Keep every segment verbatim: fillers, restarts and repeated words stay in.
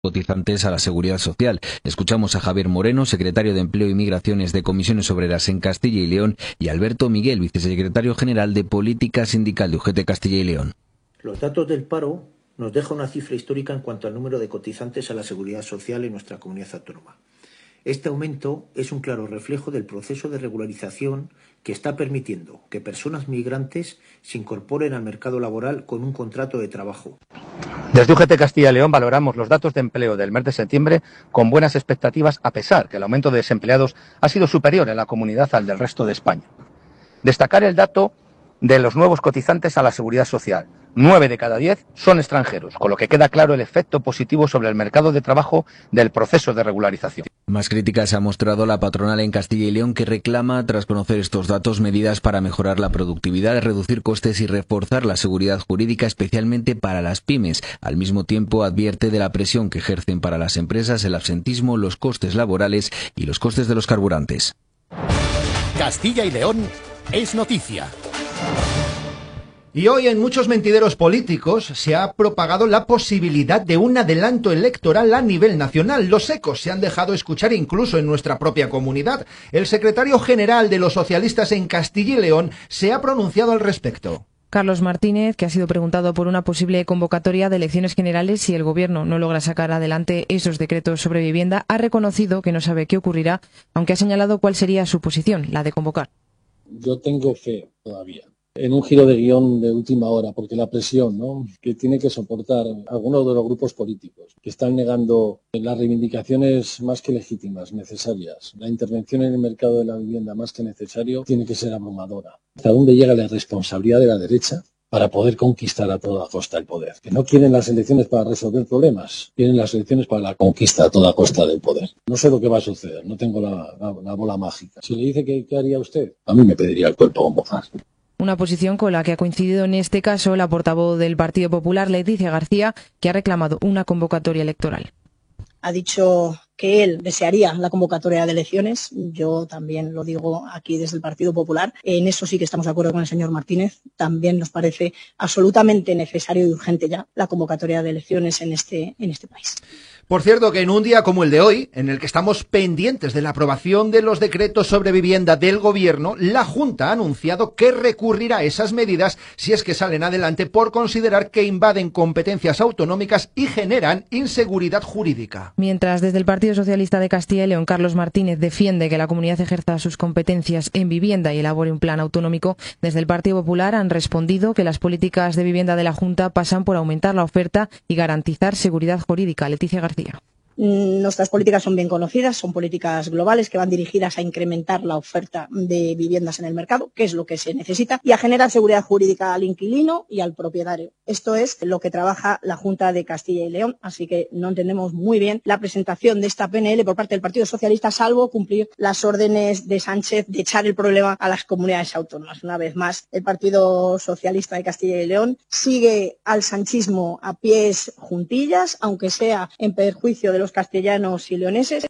cotizantes a la Seguridad Social. Escuchamos a Javier Moreno, secretario de Empleo y Migraciones de Comisiones Obreras en Castilla y León, y a Alberto Miguel, vicesecretario general de Política Sindical de U G T Castilla y León. Los datos del paro nos dejan una cifra histórica en cuanto al número de cotizantes a la Seguridad Social en nuestra comunidad autónoma. Este aumento es un claro reflejo del proceso de regularización que está permitiendo que personas migrantes se incorporen al mercado laboral con un contrato de trabajo. Desde U G T Castilla y León valoramos los datos de empleo del mes de septiembre con buenas expectativas, a pesar que el aumento de desempleados ha sido superior en la comunidad al del resto de España. Destacar el dato de los nuevos cotizantes a la Seguridad Social. Nueve de cada diez son extranjeros, con lo que queda claro el efecto positivo sobre el mercado de trabajo del proceso de regularización. Más críticas se ha mostrado la patronal en Castilla y León, que reclama, tras conocer estos datos, medidas para mejorar la productividad, reducir costes y reforzar la seguridad jurídica, especialmente para las pymes. Al mismo tiempo, advierte de la presión que ejercen para las empresas el absentismo, los costes laborales y los costes de los carburantes. Castilla y León es noticia. Y hoy en muchos mentideros políticos se ha propagado la posibilidad de un adelanto electoral a nivel nacional. Los ecos se han dejado escuchar incluso en nuestra propia comunidad. El secretario general de los socialistas en Castilla y León se ha pronunciado al respecto. Carlos Martínez, que ha sido preguntado por una posible convocatoria de elecciones generales si el Gobierno no logra sacar adelante esos decretos sobre vivienda, ha reconocido que no sabe qué ocurrirá, aunque ha señalado cuál sería su posición, la de convocar. Yo tengo fe todavía en un giro de guión de última hora, porque la presión, ¿no?, que tiene que soportar algunos de los grupos políticos que están negando las reivindicaciones más que legítimas, necesarias, la intervención en el mercado de la vivienda más que necesario, tiene que ser abrumadora. ¿Hasta dónde llega la responsabilidad de la derecha para poder conquistar a toda costa el poder? Que no quieren las elecciones para resolver problemas, quieren las elecciones para la conquista a toda costa del poder. No sé lo que va a suceder, no tengo la, la, la bola mágica. Si le dice que qué haría usted, a mí me pediría el cuerpo convocar. Una posición con la que ha coincidido en este caso la portavoz del Partido Popular, Leticia García, que ha reclamado una convocatoria electoral. Ha dicho que él desearía la convocatoria de elecciones. Yo también lo digo aquí desde el Partido Popular. En eso sí que estamos de acuerdo con el señor Martínez. También nos parece absolutamente necesario y urgente ya la convocatoria de elecciones en este, en este país. Por cierto, que en un día como el de hoy, en el que estamos pendientes de la aprobación de los decretos sobre vivienda del Gobierno, la Junta ha anunciado que recurrirá a esas medidas si es que salen adelante, por considerar que invaden competencias autonómicas y generan inseguridad jurídica. Mientras desde el Partido Socialista de Castilla y León, Carlos Martínez defiende que la comunidad ejerza sus competencias en vivienda y elabore un plan autonómico, desde el Partido Popular han respondido que las políticas de vivienda de la Junta pasan por aumentar la oferta y garantizar seguridad jurídica. Leticia García. Nuestras políticas son bien conocidas, son políticas globales que van dirigidas a incrementar la oferta de viviendas en el mercado, que es lo que se necesita, y a generar seguridad jurídica al inquilino y al propietario. Esto es lo que trabaja la Junta de Castilla y León, así que no entendemos muy bien la presentación de esta P N L por parte del Partido Socialista, salvo cumplir las órdenes de Sánchez de echar el problema a las comunidades autónomas. Una vez más, el Partido Socialista de Castilla y León sigue al sanchismo a pies juntillas, aunque sea en perjuicio de los castellanos y leoneses.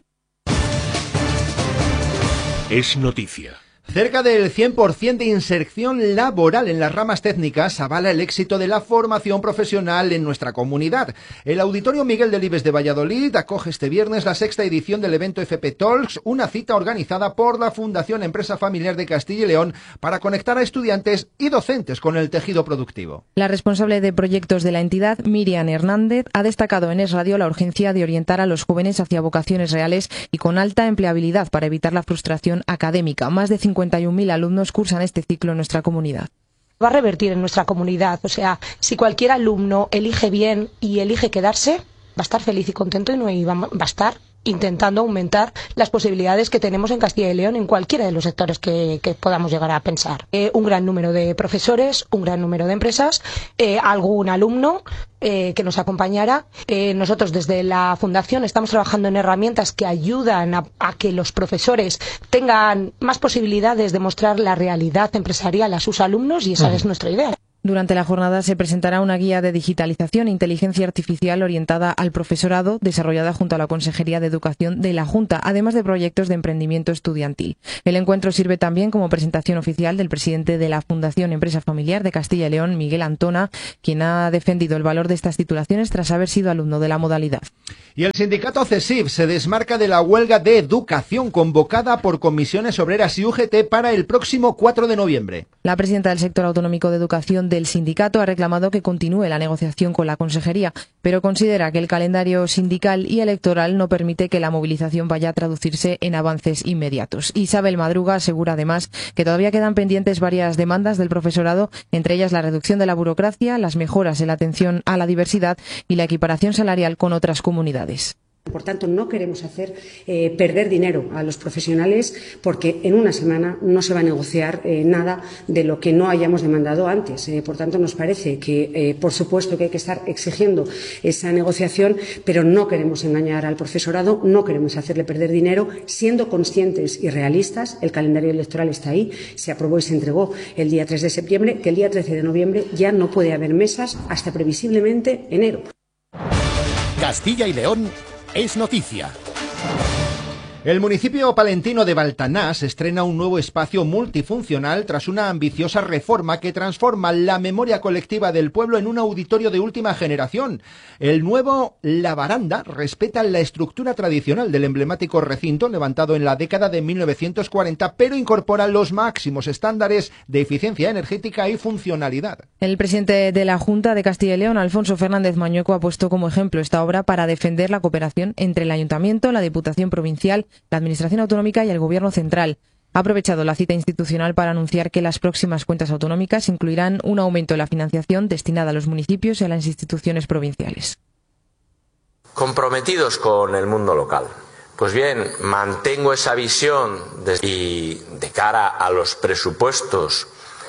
Es noticia. Cerca del cien por ciento de inserción laboral en las ramas técnicas avala el éxito de la formación profesional en nuestra comunidad. El Auditorio Miguel Delibes de Valladolid acoge este viernes la sexta edición del evento F P Talks, una cita organizada por la Fundación Empresa Familiar de Castilla y León para conectar a estudiantes y docentes con el tejido productivo. La responsable de proyectos de la entidad, Miriam Hernández, ha destacado en Es Radio la urgencia de orientar a los jóvenes hacia vocaciones reales y con alta empleabilidad para evitar la frustración académica. Más de cincuenta y un mil alumnos cursan este ciclo en nuestra comunidad. Va a revertir en nuestra comunidad, o sea, si cualquier alumno elige bien y elige quedarse, va a estar feliz y contento y va a estar intentando aumentar las posibilidades que tenemos en Castilla y León en cualquiera de los sectores que, que podamos llegar a pensar. Eh, un gran número de profesores, un gran número de empresas, eh, algún alumno eh, que nos acompañara. Eh, nosotros desde la Fundación estamos trabajando en herramientas que ayudan a, a que los profesores tengan más posibilidades de mostrar la realidad empresarial a sus alumnos y esa uh-huh. es nuestra idea. Durante la jornada se presentará una guía de digitalización e inteligencia artificial orientada al profesorado, desarrollada junto a la Consejería de Educación de la Junta, además de proyectos de emprendimiento estudiantil. El encuentro sirve también como presentación oficial del presidente de la Fundación Empresa Familiar de Castilla y León, Miguel Antona, quien ha defendido el valor de estas titulaciones tras haber sido alumno de la modalidad. Y el sindicato CESIF se desmarca de la huelga de educación convocada por comisiones obreras y U G T para el próximo cuatro de noviembre. La presidenta del sector autonómico de educación del sindicato ha reclamado que continúe la negociación con la consejería, pero considera que el calendario sindical y electoral no permite que la movilización vaya a traducirse en avances inmediatos. Isabel Madruga asegura además que todavía quedan pendientes varias demandas del profesorado, entre ellas la reducción de la burocracia, las mejoras en la atención a la diversidad y la equiparación salarial con otras comunidades. Por tanto, no queremos hacer eh, perder dinero a los profesionales porque en una semana no se va a negociar eh, nada de lo que no hayamos demandado antes. Eh, por tanto, nos parece que, eh, por supuesto, que hay que estar exigiendo esa negociación, pero no queremos engañar al profesorado, no queremos hacerle perder dinero, siendo conscientes y realistas. El calendario electoral está ahí, se aprobó y se entregó el día tres de septiembre, que el día trece de noviembre ya no puede haber mesas hasta previsiblemente enero. Castilla y León es noticia. El municipio palentino de Baltanás estrena un nuevo espacio multifuncional tras una ambiciosa reforma que transforma la memoria colectiva del pueblo en un auditorio de última generación. El nuevo La Baranda respeta la estructura tradicional del emblemático recinto levantado en la década de mil novecientos cuarenta, pero incorpora los máximos estándares de eficiencia energética y funcionalidad. El presidente de la Junta de Castilla y León, Alfonso Fernández Mañueco, ha puesto como ejemplo esta obra para defender la cooperación entre el Ayuntamiento, la Diputación Provincial, la Administración Autonómica y el Gobierno Central. Ha aprovechado la cita institucional para anunciar que las próximas cuentas autonómicas incluirán un aumento de la financiación destinada a los municipios y a las instituciones provinciales. Comprometidos con el mundo local. Pues bien, mantengo esa visión de, y de cara a los presupuestos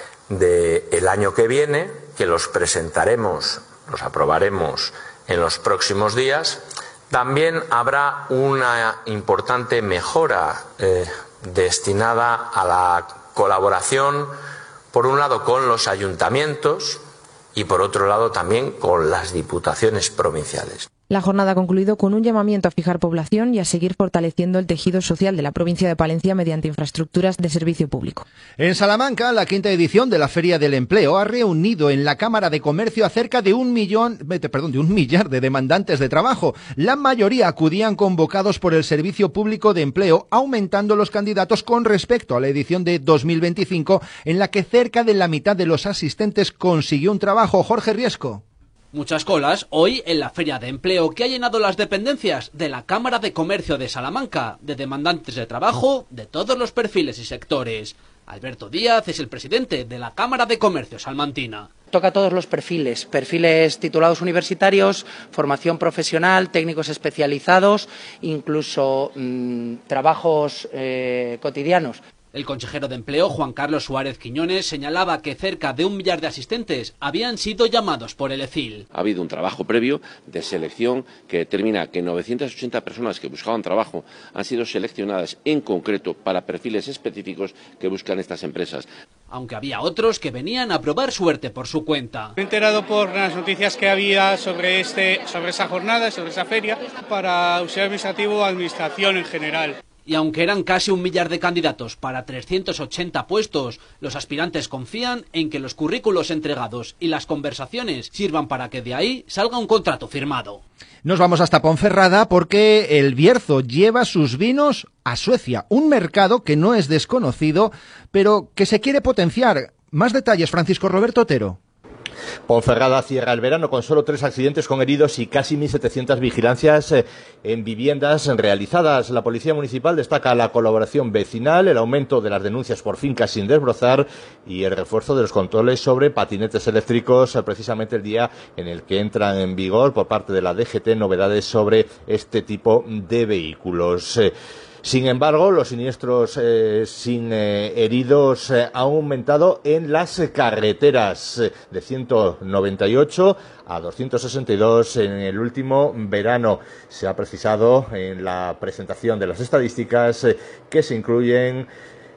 del año que viene, que los presentaremos, los aprobaremos en los próximos días. También habrá una importante mejora eh, destinada a la colaboración, por un lado, con los ayuntamientos y, por otro lado, también con las diputaciones provinciales. La jornada ha concluido con un llamamiento a fijar población y a seguir fortaleciendo el tejido social de la provincia de Palencia mediante infraestructuras de servicio público. En Salamanca, la quinta edición de la Feria del Empleo ha reunido en la Cámara de Comercio a cerca de un millón, perdón, de un millar de demandantes de trabajo. La mayoría acudían convocados por el Servicio Público de Empleo, aumentando los candidatos con respecto a la edición de dos mil veinticinco, en la que cerca de la mitad de los asistentes consiguió un trabajo. Jorge Riesco. Muchas colas hoy en la Feria de Empleo que ha llenado las dependencias de la Cámara de Comercio de Salamanca, de demandantes de trabajo de todos los perfiles y sectores. Alberto Díaz es el presidente de la Cámara de Comercio salmantina. Toca todos los perfiles, perfiles titulados universitarios, formación profesional, técnicos especializados, incluso mmm, trabajos eh, cotidianos. El consejero de Empleo, Juan Carlos Suárez Quiñones, señalaba que cerca de un millar de asistentes habían sido llamados por el E C I L. Ha habido un trabajo previo de selección que determina que novecientas ochenta personas que buscaban trabajo han sido seleccionadas en concreto para perfiles específicos que buscan estas empresas. Aunque había otros que venían a probar suerte por su cuenta. Me he enterado por las noticias que había sobre, este, sobre esa jornada, sobre esa feria, para auxiliar administrativo o administración en general. Y aunque eran casi un millar de candidatos para trescientos ochenta puestos, los aspirantes confían en que los currículos entregados y las conversaciones sirvan para que de ahí salga un contrato firmado. Nos vamos hasta Ponferrada porque el Bierzo lleva sus vinos a Suecia, un mercado que no es desconocido, pero que se quiere potenciar. Más detalles, Francisco Roberto Otero. Ponferrada cierra el verano con solo tres accidentes con heridos y casi mil setecientas vigilancias en viviendas realizadas. La Policía Municipal destaca la colaboración vecinal, el aumento de las denuncias por fincas sin desbrozar y el refuerzo de los controles sobre patinetes eléctricos, precisamente el día en el que entran en vigor por parte de la D G T novedades sobre este tipo de vehículos. Sin embargo, los siniestros eh, sin eh, heridos eh, han aumentado en las carreteras eh, de ciento noventa y ocho a doscientos sesenta y dos en el último verano. Se ha precisado en la presentación de las estadísticas eh, que se incluyen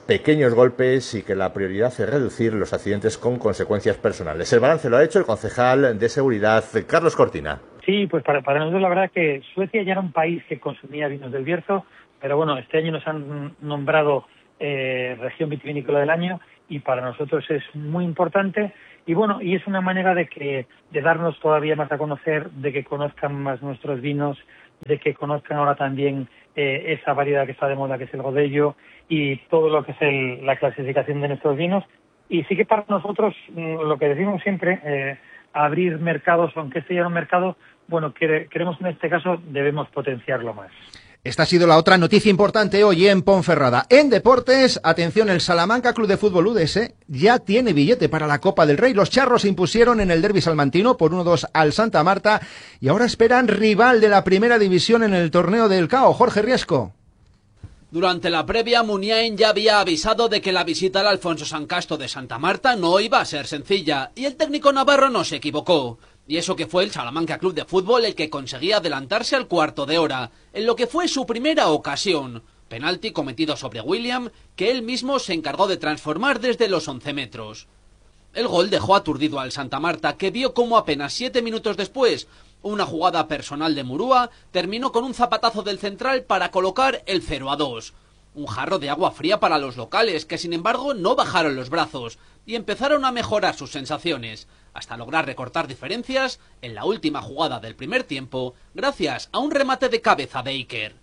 pequeños golpes y que la prioridad es reducir los accidentes con consecuencias personales. El balance lo ha hecho el concejal de Seguridad, Carlos Cortina. Sí, pues para, para nosotros la verdad que Suecia ya era un país que consumía vinos del Bierzo, pero bueno, este año nos han nombrado eh, región vitivinícola del año y para nosotros es muy importante y bueno, y es una manera de que de darnos todavía más a conocer, de que conozcan más nuestros vinos, de que conozcan ahora también eh, esa variedad que está de moda que es el Godello y todo lo que es el, la clasificación de nuestros vinos. Y sí que para nosotros, lo que decimos siempre, eh, abrir mercados, aunque este ya era un mercado, bueno, queremos en este caso, debemos potenciarlo más. Esta ha sido la otra noticia importante hoy en Ponferrada. En deportes, atención, el Salamanca Club de Fútbol U D S ya tiene billete para la Copa del Rey. Los charros se impusieron en el derbi salmantino por uno dos al Santa Marta y ahora esperan rival de la primera división en el torneo del C A O. Jorge Riesco. Durante la previa, Muniain ya había avisado de que la visita al Alfonso Sancasto de Santa Marta no iba a ser sencilla, y el técnico navarro no se equivocó. Y eso que fue el Salamanca Club de Fútbol el que conseguía adelantarse al cuarto de hora, en lo que fue su primera ocasión. Penalti cometido sobre William, que él mismo se encargó de transformar desde los once metros. El gol dejó aturdido al Santa Marta, que vio cómo apenas siete minutos después, una jugada personal de Murúa terminó con un zapatazo del central para colocar el cero a dos. Un jarro de agua fría para los locales, que sin embargo no bajaron los brazos y empezaron a mejorar sus sensaciones, hasta lograr recortar diferencias en la última jugada del primer tiempo, gracias a un remate de cabeza de Iker.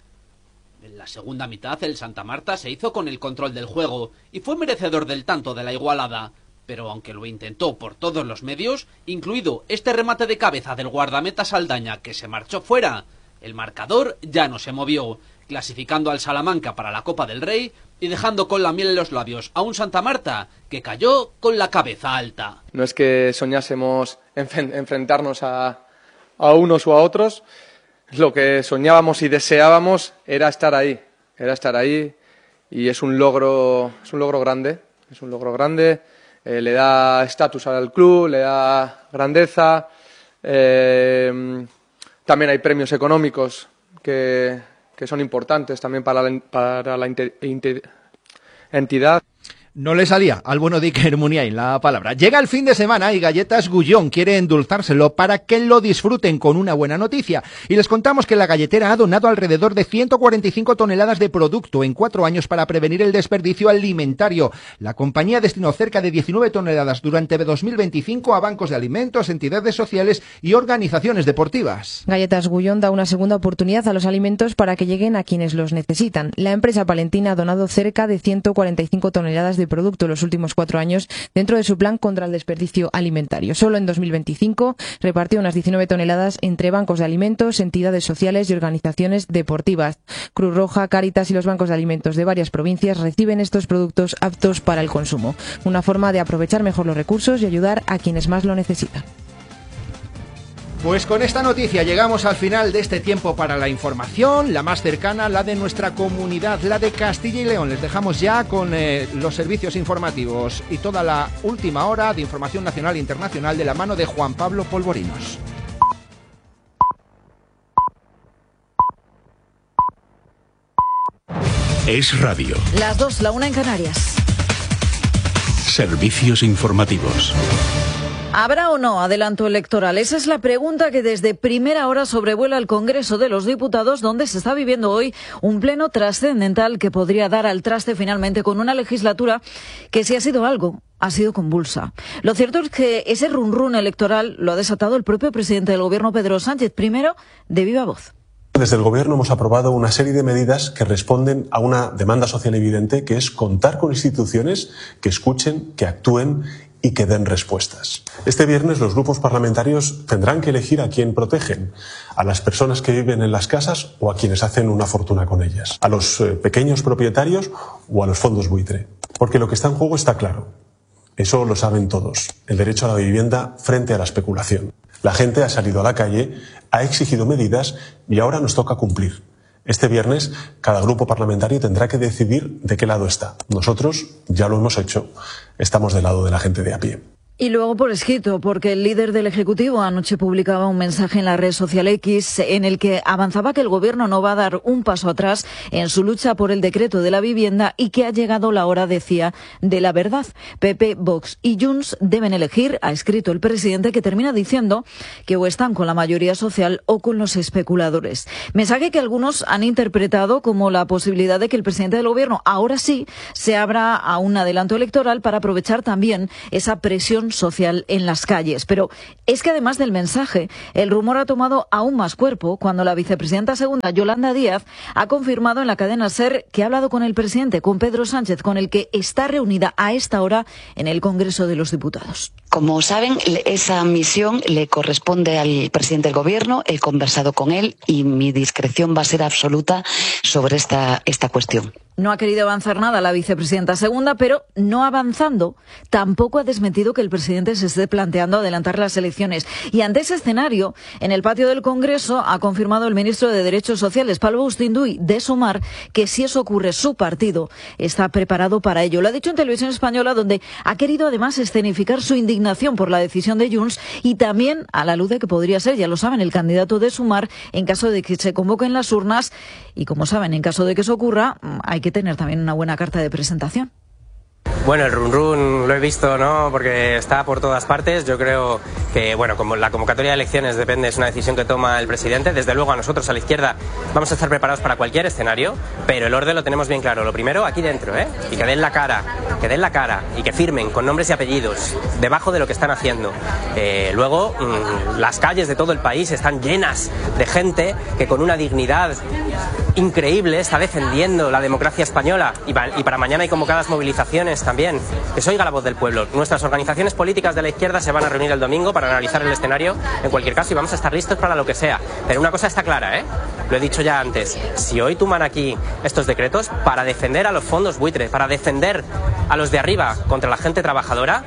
En la segunda mitad el Santa Marta se hizo con el control del juego y fue merecedor del tanto de la igualada, pero aunque lo intentó por todos los medios, incluido este remate de cabeza del guardameta Saldaña que se marchó fuera, el marcador ya no se movió, clasificando al Salamanca para la Copa del Rey y dejando con la miel en los labios a un Santa Marta que cayó con la cabeza alta. No es que soñásemos enfrentarnos a, a unos o a otros, lo que soñábamos y deseábamos era estar ahí, era estar ahí y es un logro, es un logro grande, es un logro grande. Eh, le da estatus al club, le da grandeza, eh, también hay premios económicos que, que son importantes también para la, para la inter, inter, entidad. No le salía al bueno de Iker Muniain la palabra. Llega el fin de semana y Galletas Gullón quiere endulzárselo para que lo disfruten con una buena noticia. Y les contamos que la galletera ha donado alrededor de ciento cuarenta y cinco toneladas de producto en cuatro años para prevenir el desperdicio alimentario. La compañía destinó cerca de diecinueve toneladas durante dos mil veinticinco a bancos de alimentos, entidades sociales y organizaciones deportivas. Galletas Gullón da una segunda oportunidad a los alimentos para que lleguen a quienes los necesitan. La empresa palentina ha donado cerca de ciento cuarenta y cinco toneladas de de producto en los últimos cuatro años dentro de su plan contra el desperdicio alimentario. Solo en dos mil veinticinco repartió unas diecinueve toneladas entre bancos de alimentos, entidades sociales y organizaciones deportivas. Cruz Roja, Cáritas y los bancos de alimentos de varias provincias reciben estos productos aptos para el consumo. Una forma de aprovechar mejor los recursos y ayudar a quienes más lo necesitan. Pues con esta noticia llegamos al final de este tiempo para la información, la más cercana, la de nuestra comunidad, la de Castilla y León. Les dejamos ya con eh, los servicios informativos y toda la última hora de información nacional e internacional de la mano de Juan Pablo Polvorinos. Es radio. Las dos, la una en Canarias. Servicios informativos. ¿Habrá o no adelanto electoral? Esa es la pregunta que desde primera hora sobrevuela el Congreso de los Diputados, donde se está viviendo hoy un pleno trascendental que podría dar al traste finalmente con una legislatura que, si ha sido algo, ha sido convulsa. Lo cierto es que ese run run electoral lo ha desatado el propio presidente del Gobierno, Pedro Sánchez, primero de viva voz. Desde el Gobierno hemos aprobado una serie de medidas que responden a una demanda social evidente, que es contar con instituciones que escuchen, que actúen y que den respuestas. Este viernes los grupos parlamentarios tendrán que elegir a quién protegen, a las personas que viven en las casas o a quienes hacen una fortuna con ellas, a los eh, pequeños propietarios o a los fondos buitre. Porque lo que está en juego está claro. Eso lo saben todos. El derecho a la vivienda frente a la especulación. La gente ha salido a la calle, ha exigido medidas y ahora nos toca cumplir. Este viernes cada grupo parlamentario tendrá que decidir de qué lado está. Nosotros ya lo hemos hecho. Estamos del lado de la gente de a pie. Y luego por escrito, porque el líder del Ejecutivo anoche publicaba un mensaje en la red social X en el que avanzaba que el Gobierno no va a dar un paso atrás en su lucha por el decreto de la vivienda y que ha llegado la hora, decía, de la verdad. P P, Vox y Junts deben elegir, ha escrito el presidente, que termina diciendo que o están con la mayoría social o con los especuladores. Mensaje que algunos han interpretado como la posibilidad de que el presidente del Gobierno ahora sí se abra a un adelanto electoral para aprovechar también esa presión social en las calles. Pero es que además del mensaje, el rumor ha tomado aún más cuerpo cuando la vicepresidenta segunda, Yolanda Díaz, ha confirmado en la cadena SER que ha hablado con el presidente, con Pedro Sánchez, con el que está reunida a esta hora en el Congreso de los Diputados. Como saben, esa misión le corresponde al presidente del Gobierno. He conversado con él y mi discreción va a ser absoluta sobre esta, esta cuestión. No ha querido avanzar nada la vicepresidenta segunda, pero no avanzando, tampoco ha desmentido que el presidente se esté planteando adelantar las elecciones. Y ante ese escenario, en el patio del Congreso ha confirmado el ministro de Derechos Sociales, Pablo Bustinduy, de Sumar, que si eso ocurre, su partido está preparado para ello. Lo ha dicho en Televisión Española, donde ha querido además escenificar su indignación por la decisión de Junts y también a la luz de que podría ser, ya lo saben, el candidato de Sumar en caso de que se convoquen las urnas. Y como saben, en caso de que eso ocurra, hay que tener también una buena carta de presentación. Bueno, el run run lo he visto, ¿no? Porque está por todas partes. Yo creo que, bueno, como la convocatoria de elecciones depende, es una decisión que toma el presidente. Desde luego, a nosotros, a la izquierda, vamos a estar preparados para cualquier escenario, pero el orden lo tenemos bien claro. Lo primero, aquí dentro, ¿eh? Y que den la cara, que den la cara y que firmen con nombres y apellidos debajo de lo que están haciendo. Eh, luego, mmm, las calles de todo el país están llenas de gente que con una dignidad increíble está defendiendo la democracia española y, pa y para mañana hay convocadas movilizaciones también. Que se oiga la voz del pueblo. Nuestras organizaciones políticas de la izquierda se van a reunir el domingo para analizar el escenario en cualquier caso y vamos a estar listos para lo que sea. Pero una cosa está clara, ¿eh? Lo he dicho ya antes. Si hoy toman aquí estos decretos para defender a los fondos buitre, para defender a los de arriba contra la gente trabajadora,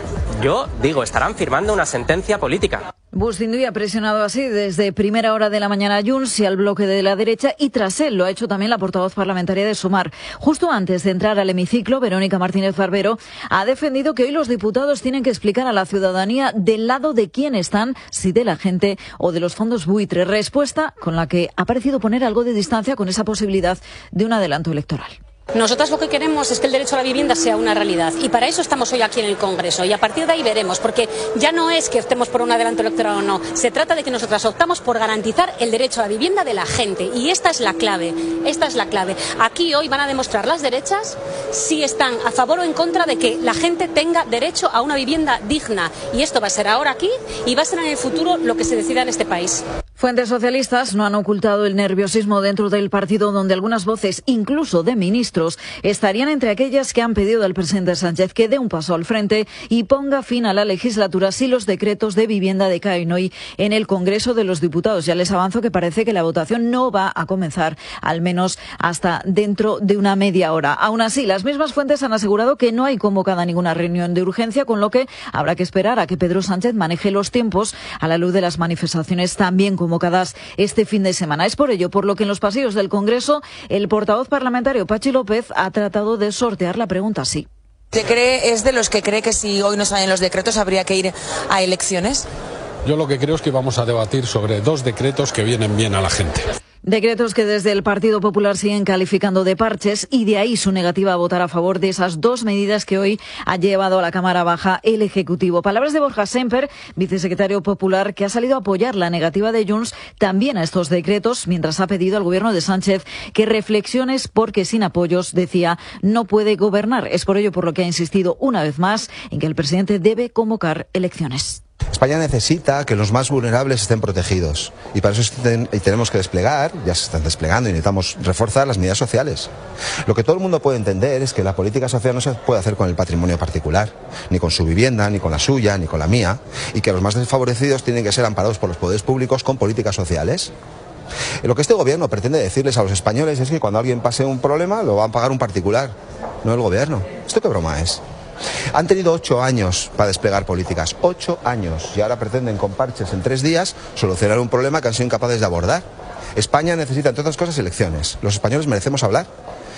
yo digo, estarán firmando una sentencia política. Bustinduy ha presionado así desde primera hora de la mañana a Junts y al bloque de la derecha, y tras él lo ha hecho también la portavoz parlamentaria de Sumar. Justo antes de entrar al hemiciclo, Verónica Martínez Barbero ha defendido que hoy los diputados tienen que explicar a la ciudadanía del lado de quién están, si de la gente o de los fondos buitre. Respuesta con la que ha parecido poner algo de distancia con esa posibilidad de un adelanto electoral. Nosotras lo que queremos es que el derecho a la vivienda sea una realidad y para eso estamos hoy aquí en el Congreso y a partir de ahí veremos, porque ya no es que optemos por un adelanto electoral o no, se trata de que nosotras optamos por garantizar el derecho a la vivienda de la gente y esta es la clave, esta es la clave. Aquí hoy van a demostrar las derechas si están a favor o en contra de que la gente tenga derecho a una vivienda digna y esto va a ser ahora aquí y va a ser en el futuro lo que se decida en este país. Fuentes socialistas no han ocultado el nerviosismo dentro del partido, donde algunas voces, incluso de ministros, estarían entre aquellas que han pedido al presidente Sánchez que dé un paso al frente y ponga fin a la legislatura si los decretos de vivienda decaen hoy en el Congreso de los Diputados. Ya les avanzo que parece que la votación no va a comenzar, al menos hasta dentro de una media hora. Aún así, las mismas fuentes han asegurado que no hay convocada ninguna reunión de urgencia, con lo que habrá que esperar a que Pedro Sánchez maneje los tiempos a la luz de las manifestaciones también convocadas este fin de semana. Es por ello por lo que en los pasillos del Congreso el portavoz parlamentario Pachi López ha tratado de sortear la pregunta así. ¿Se cree, es de los que cree que si hoy no salen los decretos habría que ir a elecciones? Yo lo que creo es que vamos a debatir sobre dos decretos que vienen bien a la gente. Decretos que desde el Partido Popular siguen calificando de parches y de ahí su negativa a votar a favor de esas dos medidas que hoy ha llevado a la Cámara Baja el Ejecutivo. Palabras de Borja Semper, vicesecretario popular, que ha salido a apoyar la negativa de Junts también a estos decretos, mientras ha pedido al Gobierno de Sánchez que reflexiones porque sin apoyos, decía, no puede gobernar. Es por ello por lo que ha insistido una vez más en que el presidente debe convocar elecciones. España necesita que los más vulnerables estén protegidos y para eso tenemos que desplegar, ya se están desplegando y necesitamos reforzar las medidas sociales. Lo que todo el mundo puede entender es que la política social no se puede hacer con el patrimonio particular, ni con su vivienda, ni con la suya, ni con la mía, y que los más desfavorecidos tienen que ser amparados por los poderes públicos con políticas sociales. Lo que este gobierno pretende decirles a los españoles es que cuando alguien pase un problema lo va a pagar un particular, no el gobierno. ¿Esto qué broma es? Han tenido ocho años para desplegar políticas, ocho años, y ahora pretenden con parches en tres días solucionar un problema que han sido incapaces de abordar. España necesita, entre otras cosas, elecciones. Los españoles merecemos hablar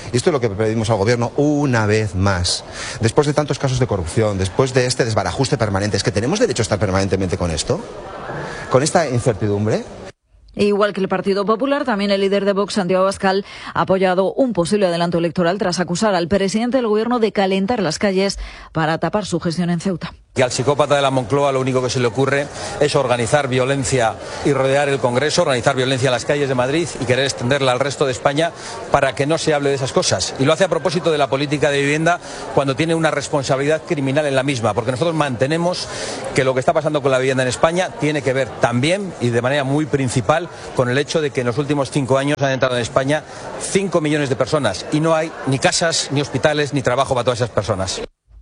Y esto es lo que pedimos al Gobierno una vez más. Después de tantos casos de corrupción, después de este desbarajuste permanente, ¿es que tenemos derecho a estar permanentemente con esto? ¿Con esta incertidumbre? Igual que el Partido Popular, también el líder de Vox, Santiago Abascal, ha apoyado un posible adelanto electoral tras acusar al presidente del Gobierno de calentar las calles para tapar su gestión en Ceuta. Y al psicópata de la Moncloa lo único que se le ocurre es organizar violencia y rodear el Congreso, organizar violencia en las calles de Madrid y querer extenderla al resto de España para que no se hable de esas cosas. Y lo hace a propósito de la política de vivienda cuando tiene una responsabilidad criminal en la misma, porque nosotros mantenemos que lo que está pasando con la vivienda en España tiene que ver también y de manera muy principal con el hecho de que en los últimos cinco años han entrado en España cinco millones de personas y no hay ni casas, ni hospitales, ni trabajo para todas esas personas.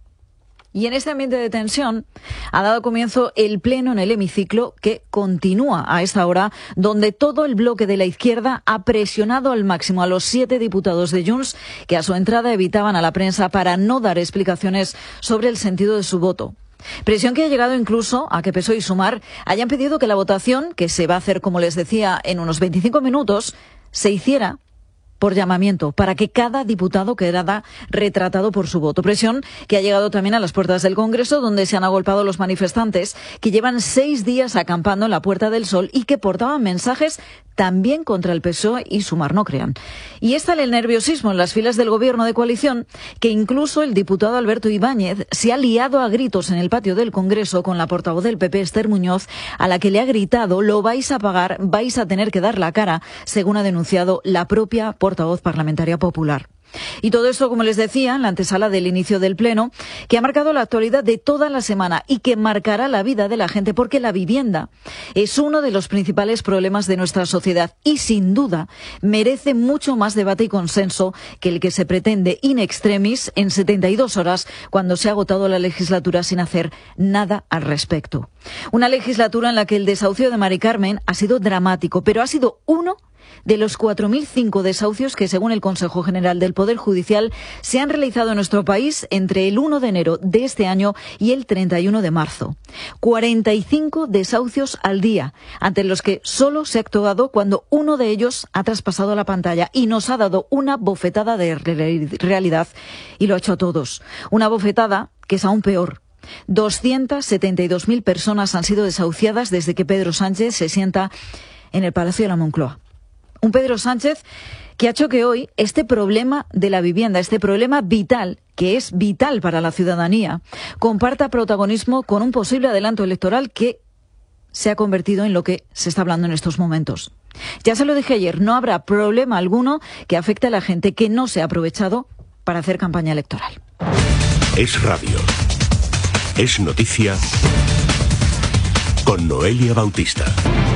Y en este ambiente de tensión ha dado comienzo el pleno en el hemiciclo, que continúa a esta hora, donde todo el bloque de la izquierda ha presionado al máximo a los siete diputados de Junts que a su entrada evitaban a la prensa para no dar explicaciones sobre el sentido de su voto. Presión que ha llegado incluso a que P S O E y Sumar hayan pedido que la votación, que se va a hacer, como les decía, en unos veinticinco minutos, se hiciera por llamamiento, para que cada diputado quedara retratado por su voto. Presión que ha llegado también a las puertas del Congreso, donde se han agolpado los manifestantes que llevan seis días acampando en la Puerta del Sol y que portaban mensajes también contra el P S O E y Sumar, no crean. Y está el nerviosismo en las filas del Gobierno de coalición, que incluso el diputado Alberto Ibáñez se ha liado a gritos en el patio del Congreso con la portavoz del P P, Esther Muñoz, a la que le ha gritado: lo vais a pagar, vais a tener que dar la cara, según ha denunciado la propia portavoz parlamentaria popular. Y todo esto, como les decía, en la antesala del inicio del Pleno, que ha marcado la actualidad de toda la semana y que marcará la vida de la gente, porque la vivienda es uno de los principales problemas de nuestra sociedad y, sin duda, merece mucho más debate y consenso que el que se pretende in extremis en setenta y dos horas, cuando se ha agotado la legislatura sin hacer nada al respecto. Una legislatura en la que el desahucio de Mari Carmen ha sido dramático, pero ha sido uno de los cuatro mil cinco desahucios que, según el Consejo General del Poder Judicial, se han realizado en nuestro país entre el uno de enero de este año y el treinta y uno de marzo. cuarenta y cinco desahucios al día, ante los que solo se ha actuado cuando uno de ellos ha traspasado la pantalla y nos ha dado una bofetada de realidad, y lo ha hecho a todos. Una bofetada que es aún peor. doscientas setenta y dos mil personas han sido desahuciadas desde que Pedro Sánchez se sienta en el Palacio de la Moncloa. Un Pedro Sánchez que ha hecho que hoy este problema de la vivienda, este problema vital, que es vital para la ciudadanía, comparta protagonismo con un posible adelanto electoral que se ha convertido en lo que se está hablando en estos momentos. Ya se lo dije ayer, no habrá problema alguno que afecte a la gente que no se ha aprovechado para hacer campaña electoral. Es radio. Es noticia con Noelia Bautista.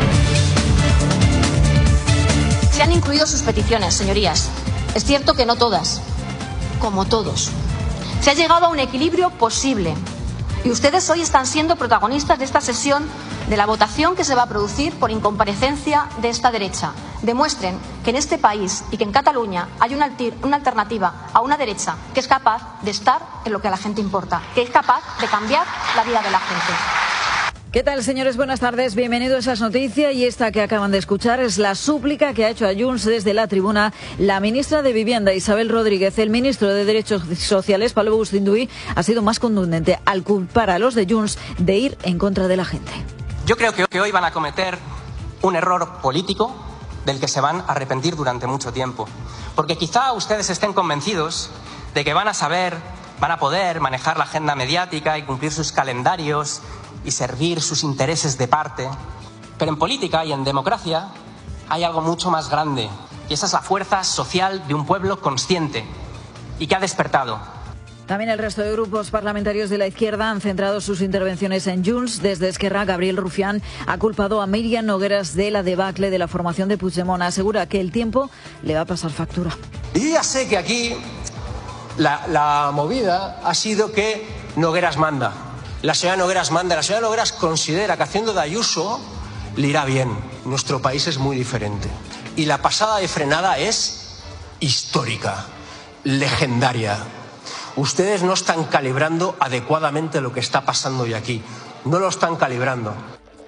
Se han incluido sus peticiones, señorías. Es cierto que no todas, como todos. Se ha llegado a un equilibrio posible. Y ustedes hoy están siendo protagonistas de esta sesión, de la votación que se va a producir por incomparecencia de esta derecha. Demuestren que en este país y que en Cataluña hay una, una alternativa a una derecha que es capaz de estar en lo que a la gente importa, que es capaz de cambiar la vida de la gente. ¿Qué tal, señores? Buenas tardes. Bienvenidos a Esas Noticias. Y esta que acaban de escuchar es la súplica que ha hecho a Junts desde la tribuna la ministra de Vivienda, Isabel Rodríguez. El ministro de Derechos Sociales, Pablo Bustinduy, ha sido más contundente al culpar a los de Junts de ir en contra de la gente. Yo creo que hoy van a cometer un error político del que se van a arrepentir durante mucho tiempo. Porque quizá ustedes estén convencidos de que van a saber, van a poder manejar la agenda mediática y cumplir sus calendarios y servir sus intereses de parte. Pero en política y en democracia hay algo mucho más grande, y esa es la fuerza social de un pueblo consciente y que ha despertado. También el resto de grupos parlamentarios de la izquierda han centrado sus intervenciones en Junts. Desde Esquerra, Gabriel Rufián ha culpado a Míriam Nogueras de la debacle de la formación de Puigdemont. Asegura que el tiempo le va a pasar factura. Y ya sé que aquí la, la movida ha sido que Nogueras manda. La señora Nogueras manda, la señora Nogueras considera que haciendo de Ayuso le irá bien. Nuestro país es muy diferente. Y la pasada de frenada es histórica, legendaria. Ustedes no están calibrando adecuadamente lo que está pasando hoy aquí. No lo están calibrando.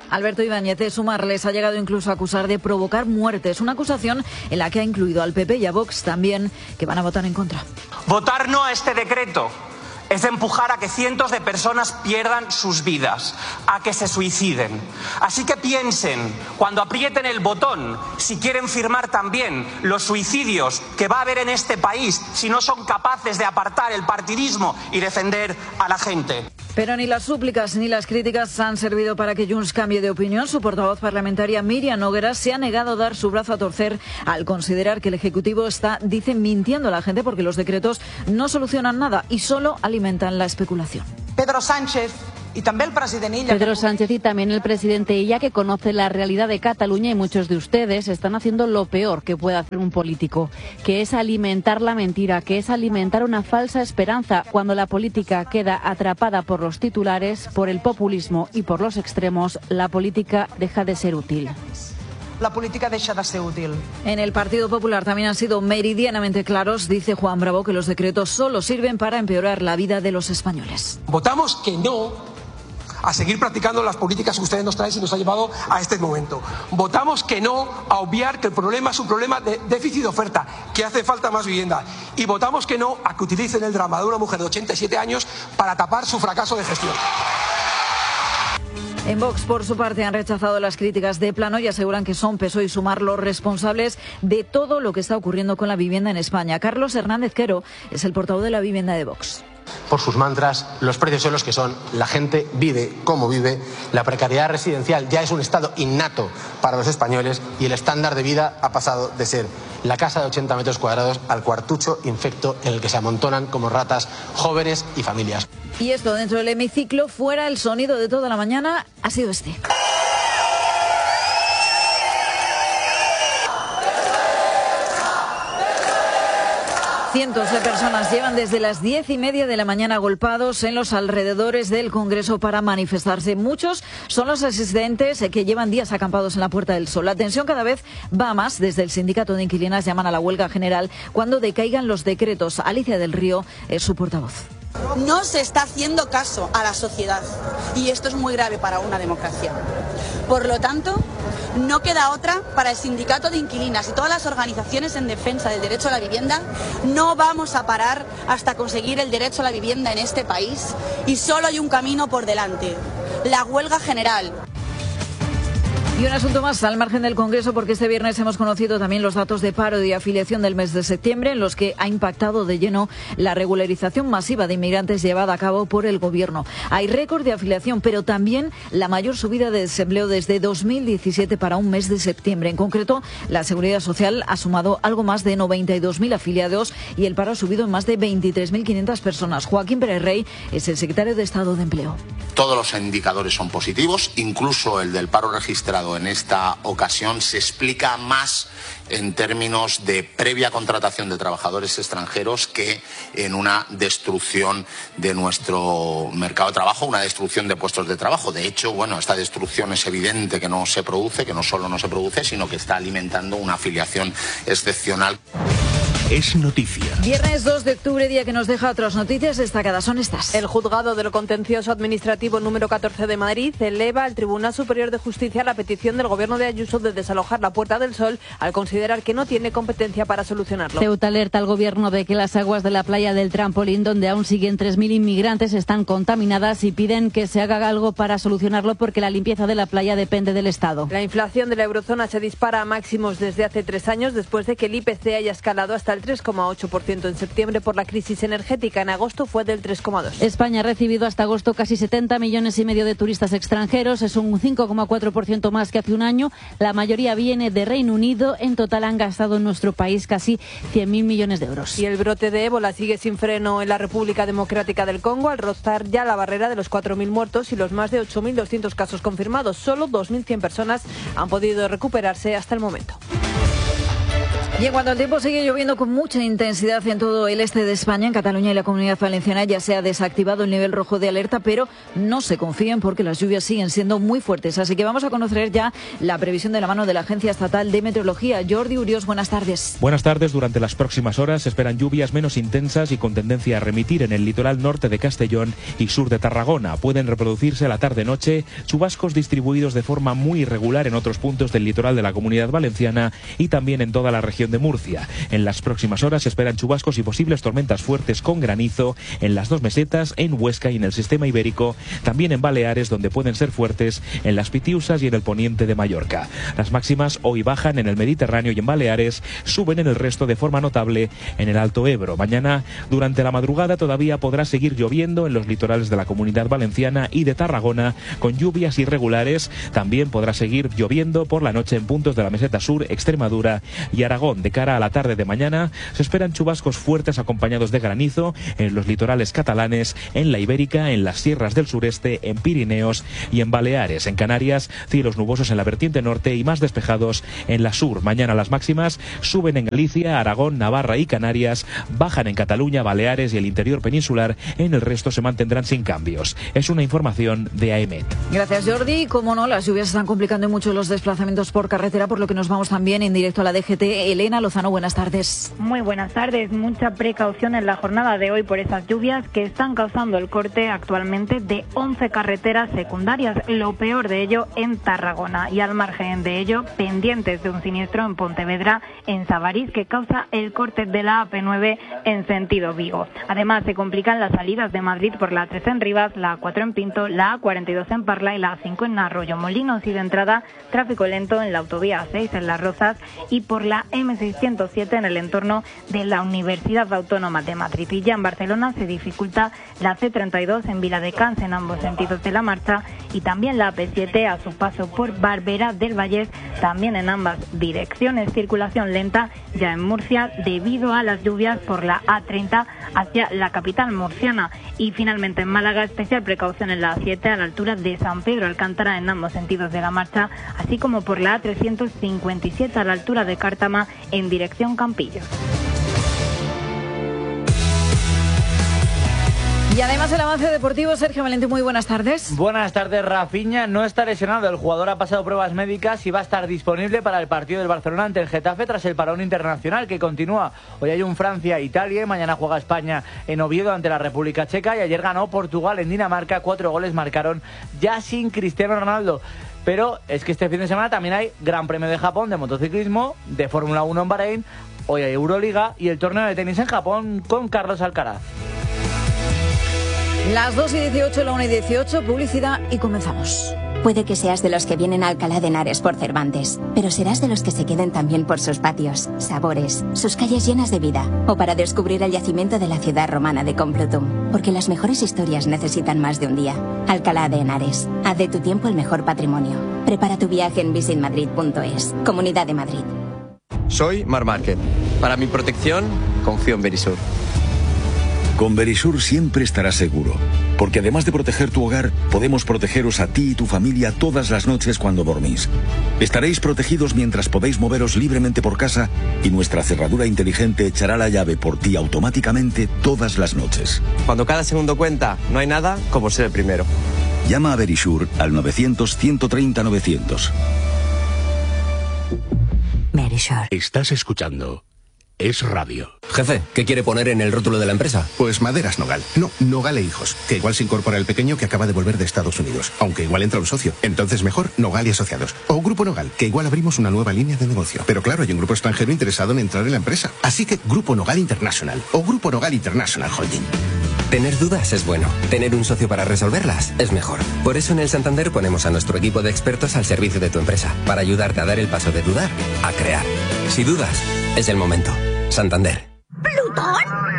Alberto Ibáñez de Sumar les ha llegado incluso a acusar de provocar muertes, una acusación en la que ha incluido al P P y a Vox también, que van a votar en contra. Votar no a este decreto es empujar a que cientos de personas pierdan sus vidas, a que se suiciden. Así que piensen, cuando aprieten el botón, si quieren firmar también los suicidios que va a haber en este país si no son capaces de apartar el partidismo y defender a la gente. Pero ni las súplicas ni las críticas han servido para que Junts cambie de opinión. Su portavoz parlamentaria, Míriam Nogueras, se ha negado a dar su brazo a torcer al considerar que el Ejecutivo está, dice, mintiendo a la gente porque los decretos no solucionan nada y solo alimentan la especulación. Pedro Sánchez y también el presidente Illa. Pedro Sánchez y también el presidente Illa, que conoce la realidad de Cataluña, y muchos de ustedes están haciendo lo peor que puede hacer un político, que es alimentar la mentira, que es alimentar una falsa esperanza. Cuando la política queda atrapada por los titulares, por el populismo y por los extremos, la política deja de ser útil. La política deja de ser útil. En el Partido Popular también han sido meridianamente claros. Dice Juan Bravo que los decretos solo sirven para empeorar la vida de los españoles. Votamos que no a seguir practicando las políticas que ustedes nos traen y nos ha llevado a este momento. Votamos que no a obviar que el problema es un problema de déficit de oferta, que hace falta más vivienda. Y votamos que no a que utilicen el drama de una mujer de ochenta y siete años para tapar su fracaso de gestión. En Vox, por su parte, han rechazado las críticas de plano y aseguran que son P S O E y Sumar los responsables de todo lo que está ocurriendo con la vivienda en España. Carlos Hernández Quero es el portavoz de la vivienda de Vox. Por sus mantras, los precios son los que son, la gente vive como vive, la precariedad residencial ya es un estado innato para los españoles y el estándar de vida ha pasado de ser la casa de ochenta metros cuadrados al cuartucho infecto en el que se amontonan como ratas jóvenes y familias. Y esto dentro del hemiciclo, fuera el sonido de toda la mañana, ha sido este. Cientos de personas llevan desde las diez y media de la mañana agolpados en los alrededores del Congreso para manifestarse. Muchos son los asistentes que llevan días acampados en la Puerta del Sol. La tensión cada vez va más. Desde el sindicato de inquilinas llaman a la huelga general cuando decaigan los decretos. Alicia del Río es su portavoz. No se está haciendo caso a la sociedad y esto es muy grave para una democracia. Por lo tanto, no queda otra para el sindicato de inquilinas y todas las organizaciones en defensa del derecho a la vivienda. No vamos a parar hasta conseguir el derecho a la vivienda en este país y solo hay un camino por delante, la huelga general. Y un asunto más al margen del Congreso, porque este viernes hemos conocido también los datos de paro y afiliación del mes de septiembre, en los que ha impactado de lleno la regularización masiva de inmigrantes llevada a cabo por el Gobierno. Hay récord de afiliación, pero también la mayor subida de desempleo desde dos mil diecisiete para un mes de septiembre. En concreto, la Seguridad Social ha sumado algo más de noventa y dos mil afiliados y el paro ha subido en más de veintitrés mil quinientas personas. Joaquín Pérez Rey es el secretario de Estado de Empleo. Todos los indicadores son positivos, incluso el del paro registrado en esta ocasión se explica más en términos de previa contratación de trabajadores extranjeros que en una destrucción de nuestro mercado de trabajo, una destrucción de puestos de trabajo. De hecho, bueno, esta destrucción es evidente que no se produce, que no solo no se produce, sino que está alimentando una afiliación excepcional. Es noticia. Viernes dos de octubre, día que nos deja otras noticias destacadas. Son estas. El juzgado de lo contencioso administrativo número catorce de Madrid eleva al Tribunal Superior de Justicia la petición del gobierno de Ayuso de desalojar la Puerta del Sol al considerar que no tiene competencia para solucionarlo. Ceuta alerta al gobierno de que las aguas de la playa del Trampolín, donde aún siguen tres mil inmigrantes, están contaminadas y piden que se haga algo para solucionarlo porque la limpieza de la playa depende del Estado. La inflación de la eurozona se dispara a máximos desde hace tres años después de que el I P C haya escalado hasta el tres coma ocho por ciento en septiembre por la crisis energética. En agosto fue del tres coma dos por ciento. España ha recibido hasta agosto casi setenta millones y medio de turistas extranjeros. Es un cinco coma cuatro por ciento más que hace un año. La mayoría viene de Reino Unido. En total han gastado en nuestro país casi cien mil millones de euros. Y el brote de ébola sigue sin freno en la República Democrática del Congo, al rozar ya la barrera de los cuatro mil muertos y los más de ocho mil doscientos casos confirmados. Solo dos mil cien personas han podido recuperarse hasta el momento. Y en cuanto al tiempo, sigue lloviendo con mucha intensidad en todo el este de España. En Cataluña y la Comunidad Valenciana ya se ha desactivado el nivel rojo de alerta, pero no se confíen porque las lluvias siguen siendo muy fuertes. Así que vamos a conocer ya la previsión de la mano de la Agencia Estatal de Meteorología. Jordi Urios, buenas tardes. Buenas tardes. Durante las próximas horas se esperan lluvias menos intensas y con tendencia a remitir en el litoral norte de Castellón y sur de Tarragona. Pueden reproducirse a la tarde-noche chubascos distribuidos de forma muy irregular en otros puntos del litoral de la Comunidad Valenciana y también en toda la región de Murcia. En las próximas horas se esperan chubascos y posibles tormentas fuertes con granizo en las dos mesetas, en Huesca y en el sistema ibérico, también en Baleares, donde pueden ser fuertes en las Pitiusas y en el poniente de Mallorca. Las máximas hoy bajan en el Mediterráneo y en Baleares, suben en el resto de forma notable en el Alto Ebro. Mañana, durante la madrugada, todavía podrá seguir lloviendo en los litorales de la Comunidad Valenciana y de Tarragona, con lluvias irregulares. También podrá seguir lloviendo por la noche en puntos de la meseta sur, Extremadura y Aragón. De cara a la tarde de mañana se esperan chubascos fuertes acompañados de granizo en los litorales catalanes, en la Ibérica, en las sierras del sureste, en Pirineos y en Baleares. En Canarias, cielos nubosos en la vertiente norte y más despejados en la sur. Mañana las máximas suben en Galicia, Aragón, Navarra y Canarias, bajan en Cataluña, Baleares y el interior peninsular. En el resto se mantendrán sin cambios. Es una información de AEMET. Gracias, Jordi. Como no, las lluvias están complicando mucho los desplazamientos por carretera, por lo que nos vamos también en directo a la D G T. Elena Lozano, buenas tardes. Muy buenas tardes. Mucha precaución en la jornada de hoy por esas lluvias que están causando el corte actualmente de once carreteras secundarias. Lo peor de ello en Tarragona y al margen de ello, pendientes de un siniestro en Pontevedra, en Sabarís, que causa el corte de la A P nueve en sentido Vigo. Además, se complican las salidas de Madrid por la A tres en Rivas, la A cuatro en Pinto, la A cuarenta y dos en Parla y la A cinco en Arroyo Molinos, y de entrada tráfico lento en la autovía A seis en Las Rozas y por la eme seiscientos siete en el entorno de la Universidad Autónoma de Madrid. Y ya en Barcelona se dificulta la ce treinta y dos en Viladecans en ambos sentidos de la marcha y también la A P siete a su paso por Barberá del Vallés, también en ambas direcciones. Circulación lenta ya en Murcia debido a las lluvias por la A treinta hacia la capital murciana. Y finalmente en Málaga, especial precaución en la A siete a la altura de San Pedro Alcántara en ambos sentidos de la marcha, así como por la A trescientos cincuenta y siete a la altura de Cártama en dirección Campillos. Y además el avance deportivo, Sergio Valente, muy buenas tardes. Buenas tardes. Rafinha no está lesionado, el jugador ha pasado pruebas médicas y va a estar disponible para el partido del Barcelona ante el Getafe tras el parón internacional que continúa. Hoy hay un Francia-Italia, mañana juega España en Oviedo ante la República Checa y ayer ganó Portugal en Dinamarca, cuatro goles marcaron ya sin Cristiano Ronaldo. Pero es que este fin de semana también hay Gran Premio de Japón de motociclismo, de Fórmula uno en Bahrein, hoy hay Euroliga y el torneo de tenis en Japón con Carlos Alcaraz. Las dos y dieciocho, la una y dieciocho, publicidad y comenzamos. Puede que seas de los que vienen a Alcalá de Henares por Cervantes, pero serás de los que se queden también por sus patios, sabores, sus calles llenas de vida, o para descubrir el yacimiento de la ciudad romana de Complutum, porque las mejores historias necesitan más de un día. Alcalá de Henares, haz de tu tiempo el mejor patrimonio. Prepara tu viaje en visit madrid punto es, Comunidad de Madrid. Soy Mar Márquez. Para mi protección, confío en Verisur. Con Verisur siempre estarás seguro, porque además de proteger tu hogar, podemos protegeros a ti y tu familia todas las noches cuando dormís. Estaréis protegidos mientras podéis moveros libremente por casa y nuestra cerradura inteligente echará la llave por ti automáticamente todas las noches. Cuando cada segundo cuenta, no hay nada como ser el primero. Llama a Verisur al novecientos, ciento treinta, novecientos. Verisur. Estás escuchando Es Radio. Jefe, ¿qué quiere poner en el rótulo de la empresa? Pues Maderas Nogal. No, Nogal e Hijos. Que igual se incorpora el pequeño que acaba de volver de Estados Unidos. Aunque igual entra un socio. Entonces mejor Nogal y Asociados. O Grupo Nogal, que igual abrimos una nueva línea de negocio. Pero claro, hay un grupo extranjero interesado en entrar en la empresa. Así que Grupo Nogal International. O Grupo Nogal International Holding. Tener dudas es bueno. Tener un socio para resolverlas es mejor. Por eso en el Santander ponemos a nuestro equipo de expertos al servicio de tu empresa. Para ayudarte a dar el paso de dudar a crear. Si dudas, es el momento. Santander. ¿Plutón?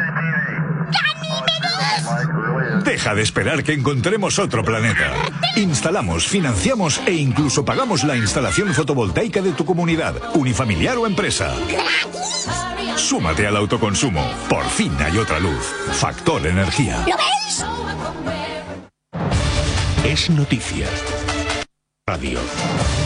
¡Ganímedes! Deja de esperar que encontremos otro planeta. Instalamos, financiamos e incluso pagamos la instalación fotovoltaica de tu comunidad, unifamiliar o empresa. ¡Gratis! Súmate al autoconsumo. Por fin hay otra luz. Factor Energía. ¿Lo veis? Es noticia. Radio.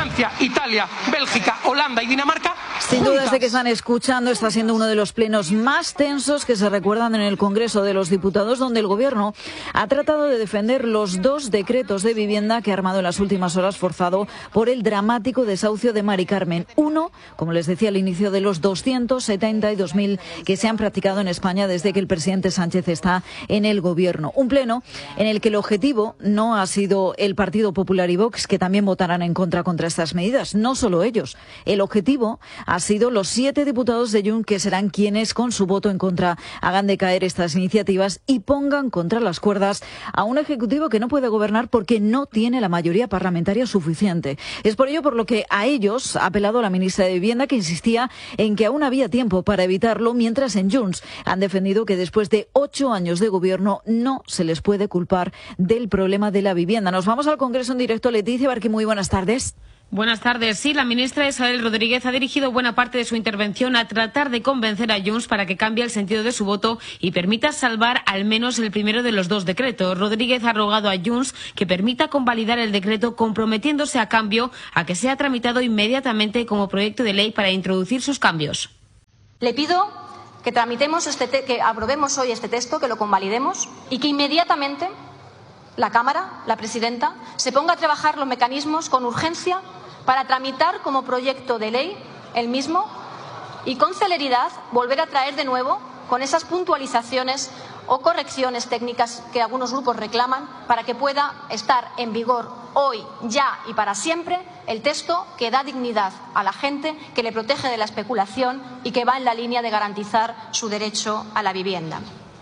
Francia, Italia, Bélgica, Holanda y Dinamarca. Sin duda, desde que están escuchando, está siendo uno de los plenos más tensos que se recuerdan en el Congreso de los Diputados, donde el Gobierno ha tratado de defender los dos decretos de vivienda que ha armado en las últimas horas, forzado por el dramático desahucio de Mari Carmen. Uno, como les decía al inicio, de los doscientos setenta y dos mil que se han practicado en España desde que el presidente Sánchez está en el Gobierno. Un pleno en el que el objetivo no ha sido el Partido Popular y Vox, que también votarán en contra contra estas medidas. No solo ellos. El objetivo ha sido los siete diputados de Junts, que serán quienes con su voto en contra hagan decaer estas iniciativas y pongan contra las cuerdas a un ejecutivo que no puede gobernar porque no tiene la mayoría parlamentaria suficiente. Es por ello por lo que a ellos ha apelado la ministra de Vivienda, que insistía en que aún había tiempo para evitarlo, mientras en Junts han defendido que después de ocho años de gobierno no se les puede culpar del problema de la vivienda. Nos vamos al Congreso en directo. Leticia Barqui, muy buenas tardes. Buenas tardes. Sí, la ministra Isabel Rodríguez ha dirigido buena parte de su intervención a tratar de convencer a Junts para que cambie el sentido de su voto y permita salvar al menos el primero de los dos decretos. Rodríguez ha rogado a Junts que permita convalidar el decreto, comprometiéndose a cambio a que sea tramitado inmediatamente como proyecto de ley para introducir sus cambios. Le pido que tramitemos este te- que aprobemos hoy este texto, que lo convalidemos y que inmediatamente la Cámara, la presidenta, se ponga a trabajar los mecanismos con urgencia para tramitar como proyecto de ley el mismo y con celeridad volver a traer de nuevo con esas puntualizaciones o correcciones técnicas que algunos grupos reclaman para que pueda estar en vigor hoy, ya y para siempre el texto que da dignidad a la gente, que le protege de la especulación y que va en la línea de garantizar su derecho a la vivienda.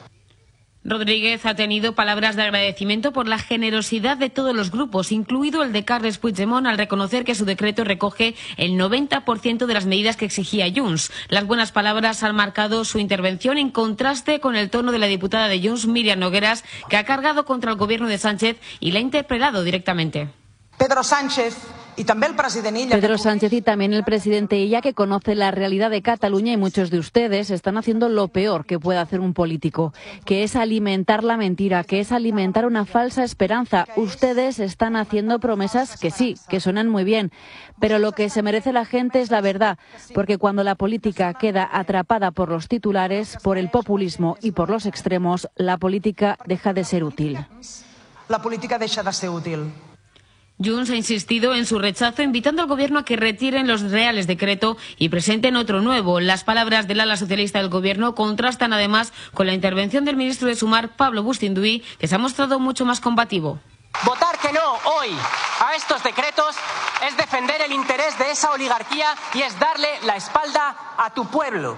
Rodríguez ha tenido palabras de agradecimiento por la generosidad de todos los grupos, incluido el de Carles Puigdemont, al reconocer que su decreto recoge el noventa por ciento de las medidas que exigía Junts. Las buenas palabras han marcado su intervención, en contraste con el tono de la diputada de Junts, Míriam Nogueras, que ha cargado contra el gobierno de Sánchez y la ha interpelado directamente. Pedro Sánchez y también el presidente Illa. Pedro Sánchez y también el presidente Illa, que conoce la realidad de Cataluña, y muchos de ustedes están haciendo lo peor que puede hacer un político, que es alimentar la mentira, que es alimentar una falsa esperanza. Ustedes están haciendo promesas que sí, que suenan muy bien, pero lo que se merece la gente es la verdad, porque cuando la política queda atrapada por los titulares, por el populismo y por los extremos, la política deja de ser útil. La política deja de ser útil. Junts ha insistido en su rechazo, invitando al Gobierno a que retiren los reales decreto y presenten otro nuevo. Las palabras del ala socialista del Gobierno contrastan además con la intervención del ministro de Sumar, Pablo Bustinduy, que se ha mostrado mucho más combativo. Votar que no hoy a estos decretos es defender el interés de esa oligarquía y es darle la espalda a tu pueblo.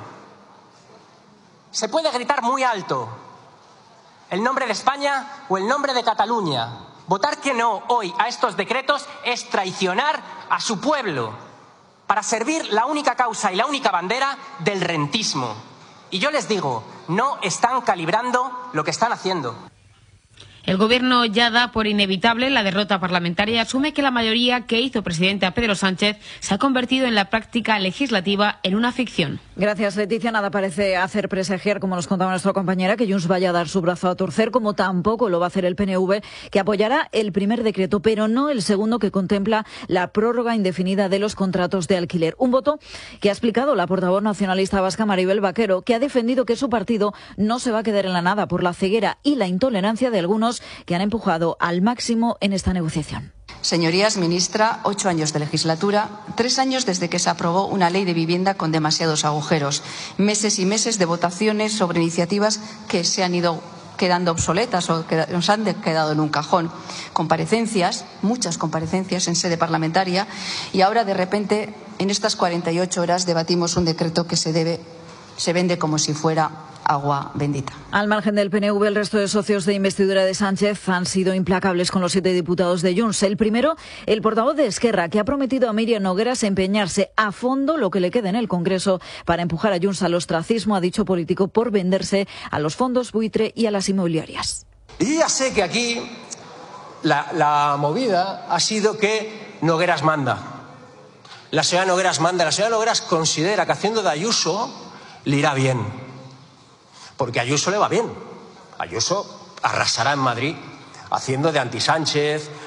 Se puede gritar muy alto el nombre de España o el nombre de Cataluña. Votar que no hoy a estos decretos es traicionar a su pueblo para servir la única causa y la única bandera del rentismo. Y yo les digo, no están calibrando lo que están haciendo. El Gobierno ya da por inevitable la derrota parlamentaria y asume que la mayoría que hizo presidente a Pedro Sánchez se ha convertido en la práctica legislativa en una ficción. Gracias, Leticia. Nada parece hacer presagiar, como nos contaba nuestra compañera, que Junts vaya a dar su brazo a torcer, como tampoco lo va a hacer el P N V, que apoyará el primer decreto, pero no el segundo, que contempla la prórroga indefinida de los contratos de alquiler. Un voto que ha explicado la portavoz nacionalista vasca, Maribel Vaquero, que ha defendido que su partido no se va a quedar en la nada por la ceguera y la intolerancia de algunos que han empujado al máximo en esta negociación. Señorías, ministra, ocho años de legislatura, tres años desde que se aprobó una ley de vivienda con demasiados agujeros, meses y meses de votaciones sobre iniciativas que se han ido quedando obsoletas o que nos han quedado en un cajón, comparecencias, muchas comparecencias en sede parlamentaria, y ahora de repente en estas cuarenta y ocho horas debatimos un decreto que se debe, se vende como si fuera agua bendita. Al margen del P N V, el resto de socios de investidura de Sánchez han sido implacables con los siete diputados de Junts. El primero, el portavoz de Esquerra, que ha prometido a Míriam Nogueras empeñarse a fondo lo que le quede en el Congreso para empujar a Junts al ostracismo, a dicho político, por venderse a los fondos buitre y a las inmobiliarias. Y ya sé que aquí la, la movida ha sido que Nogueras manda. La señora Nogueras manda. La señora Nogueras considera que haciendo de Ayuso le irá bien. Porque a Ayuso le va bien. Ayuso arrasará en Madrid haciendo de anti-Sánchez,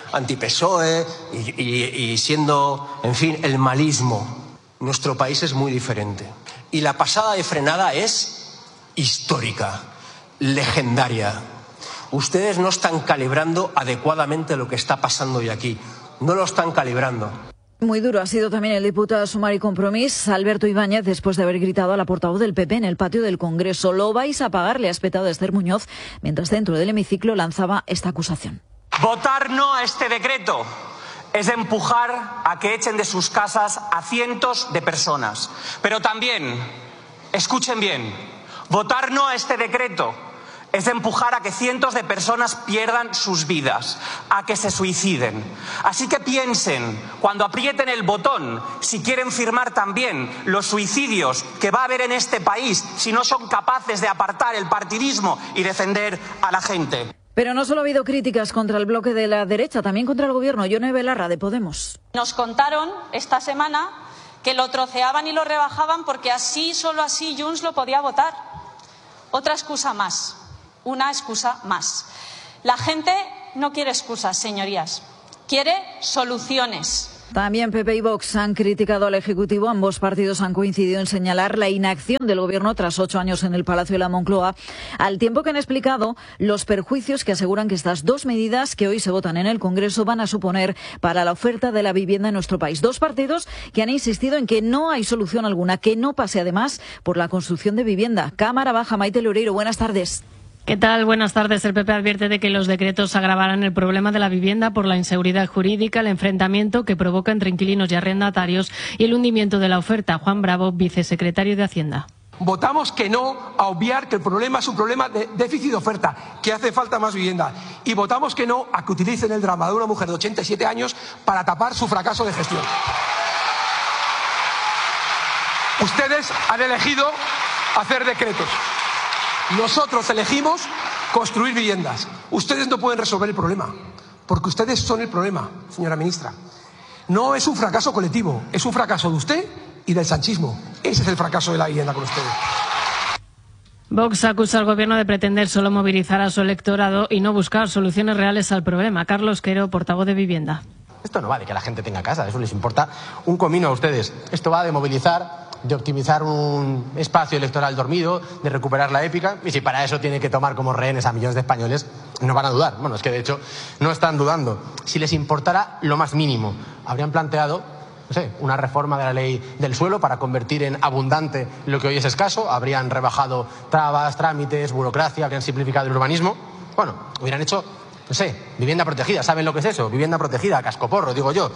anti-P S O E y, y, y siendo, en fin, el malismo. Nuestro país es muy diferente. Y la pasada de frenada es histórica, legendaria. Ustedes no están calibrando adecuadamente lo que está pasando hoy aquí. No lo están calibrando. Muy duro ha sido también el diputado de Sumar y Compromís, Alberto Ibáñez, después de haber gritado a la portavoz del P P en el patio del Congreso. Lo vais a pagar, le ha espetado Esther Muñoz, mientras dentro del hemiciclo lanzaba esta acusación. Votar no a este decreto es empujar a que echen de sus casas a cientos de personas. Pero también, escuchen bien, votar no a este decreto es empujar a que cientos de personas pierdan sus vidas, a que se suiciden. Así que piensen, cuando aprieten el botón, si quieren firmar también los suicidios que va a haber en este país si no son capaces de apartar el partidismo y defender a la gente. Pero no solo ha habido críticas contra el bloque de la derecha, también contra el gobierno. Yone Belarra, de Podemos. Nos contaron esta semana que lo troceaban y lo rebajaban porque así, solo así, Junts lo podía votar. Otra excusa más. Una excusa más. La gente no quiere excusas, señorías. Quiere soluciones. También P P y Vox han criticado al Ejecutivo. Ambos partidos han coincidido en señalar la inacción del Gobierno tras ocho años en el Palacio de la Moncloa, al tiempo que han explicado los perjuicios que aseguran que estas dos medidas que hoy se votan en el Congreso van a suponer para la oferta de la vivienda en nuestro país. Dos partidos que han insistido en que no hay solución alguna, que no pase además por la construcción de vivienda. Cámara Baja, Maite Loureiro, buenas tardes. ¿Qué tal? Buenas tardes. El P P advierte de que los decretos agravarán el problema de la vivienda por la inseguridad jurídica, el enfrentamiento que provoca entre inquilinos y arrendatarios y el hundimiento de la oferta. Juan Bravo, vicesecretario de Hacienda. Votamos que no a obviar que el problema es un problema de déficit de oferta, que hace falta más vivienda. Y votamos que no a que utilicen el drama de una mujer de ochenta y siete años para tapar su fracaso de gestión. Ustedes han elegido hacer decretos. Nosotros elegimos construir viviendas. Ustedes no pueden resolver el problema, porque ustedes son el problema, señora ministra. No es un fracaso colectivo, es un fracaso de usted y del sanchismo. Ese es el fracaso de la vivienda con ustedes. Vox acusa al Gobierno de pretender solo movilizar a su electorado y no buscar soluciones reales al problema. Carlos Quero, portavoz de Vivienda. Esto no va de que la gente tenga casa, eso les importa un comino a ustedes. Esto va de movilizar, de optimizar un espacio electoral dormido, de recuperar la épica, y si para eso tiene que tomar como rehenes a millones de españoles, no van a dudar. Bueno, es que de hecho no están dudando. Si les importara lo más mínimo, habrían planteado, no sé, una reforma de la ley del suelo para convertir en abundante lo que hoy es escaso, habrían rebajado trabas, trámites, burocracia, habrían simplificado el urbanismo. Bueno, hubieran hecho, no sé, vivienda protegida. ¿Saben lo que es eso? Vivienda protegida, cascoporro, digo yo.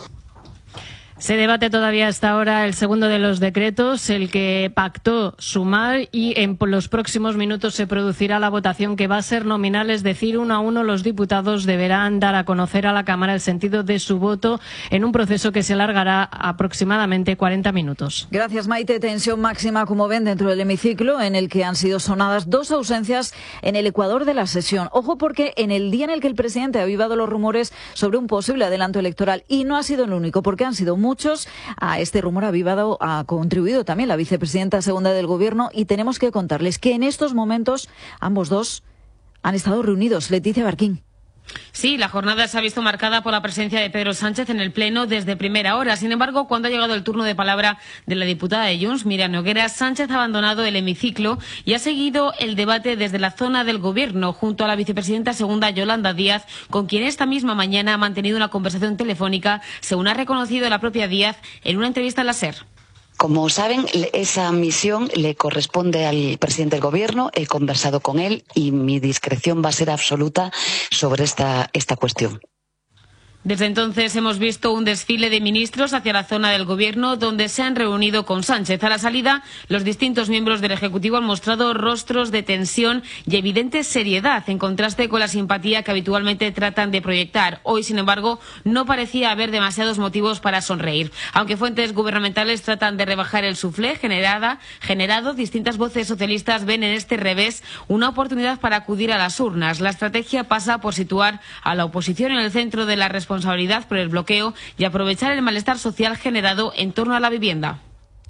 Se debate todavía hasta ahora el segundo de los decretos, el que pactó Sumar, y en los próximos minutos se producirá la votación, que va a ser nominal, es decir, uno a uno los diputados deberán dar a conocer a la Cámara el sentido de su voto en un proceso que se alargará aproximadamente cuarenta minutos. Gracias, Maite. Tensión máxima, como ven, dentro del hemiciclo, en el que han sido sonadas dos ausencias en el ecuador de la sesión. Ojo, porque en el día en el que el presidente ha avivado los rumores sobre un posible adelanto electoral, y no ha sido el único, porque han sido muchos, Muchos a este rumor avivado ha contribuido también la vicepresidenta segunda del Gobierno, y tenemos que contarles que en estos momentos ambos dos han estado reunidos. Leticia Barquín. Sí, la jornada se ha visto marcada por la presencia de Pedro Sánchez en el Pleno desde primera hora. Sin embargo, cuando ha llegado el turno de palabra de la diputada de Junts, Miriam Noguera, Sánchez ha abandonado el hemiciclo y ha seguido el debate desde la zona del Gobierno junto a la vicepresidenta segunda, Yolanda Díaz, con quien esta misma mañana ha mantenido una conversación telefónica, según ha reconocido la propia Díaz en una entrevista en la SER. Como saben, esa misión le corresponde al presidente del Gobierno. He conversado con él y mi discreción va a ser absoluta sobre esta, esta cuestión. Desde entonces hemos visto un desfile de ministros hacia la zona del Gobierno, donde se han reunido con Sánchez. A la salida, los distintos miembros del Ejecutivo han mostrado rostros de tensión y evidente seriedad, en contraste con la simpatía que habitualmente tratan de proyectar. Hoy, sin embargo, no parecía haber demasiados motivos para sonreír. Aunque fuentes gubernamentales tratan de rebajar el suflé generada, generado, distintas voces socialistas ven en este revés una oportunidad para acudir a las urnas. La estrategia pasa por situar a la oposición en el centro de la responsabilidad responsabilidad por el bloqueo y aprovechar el malestar social generado en torno a la vivienda.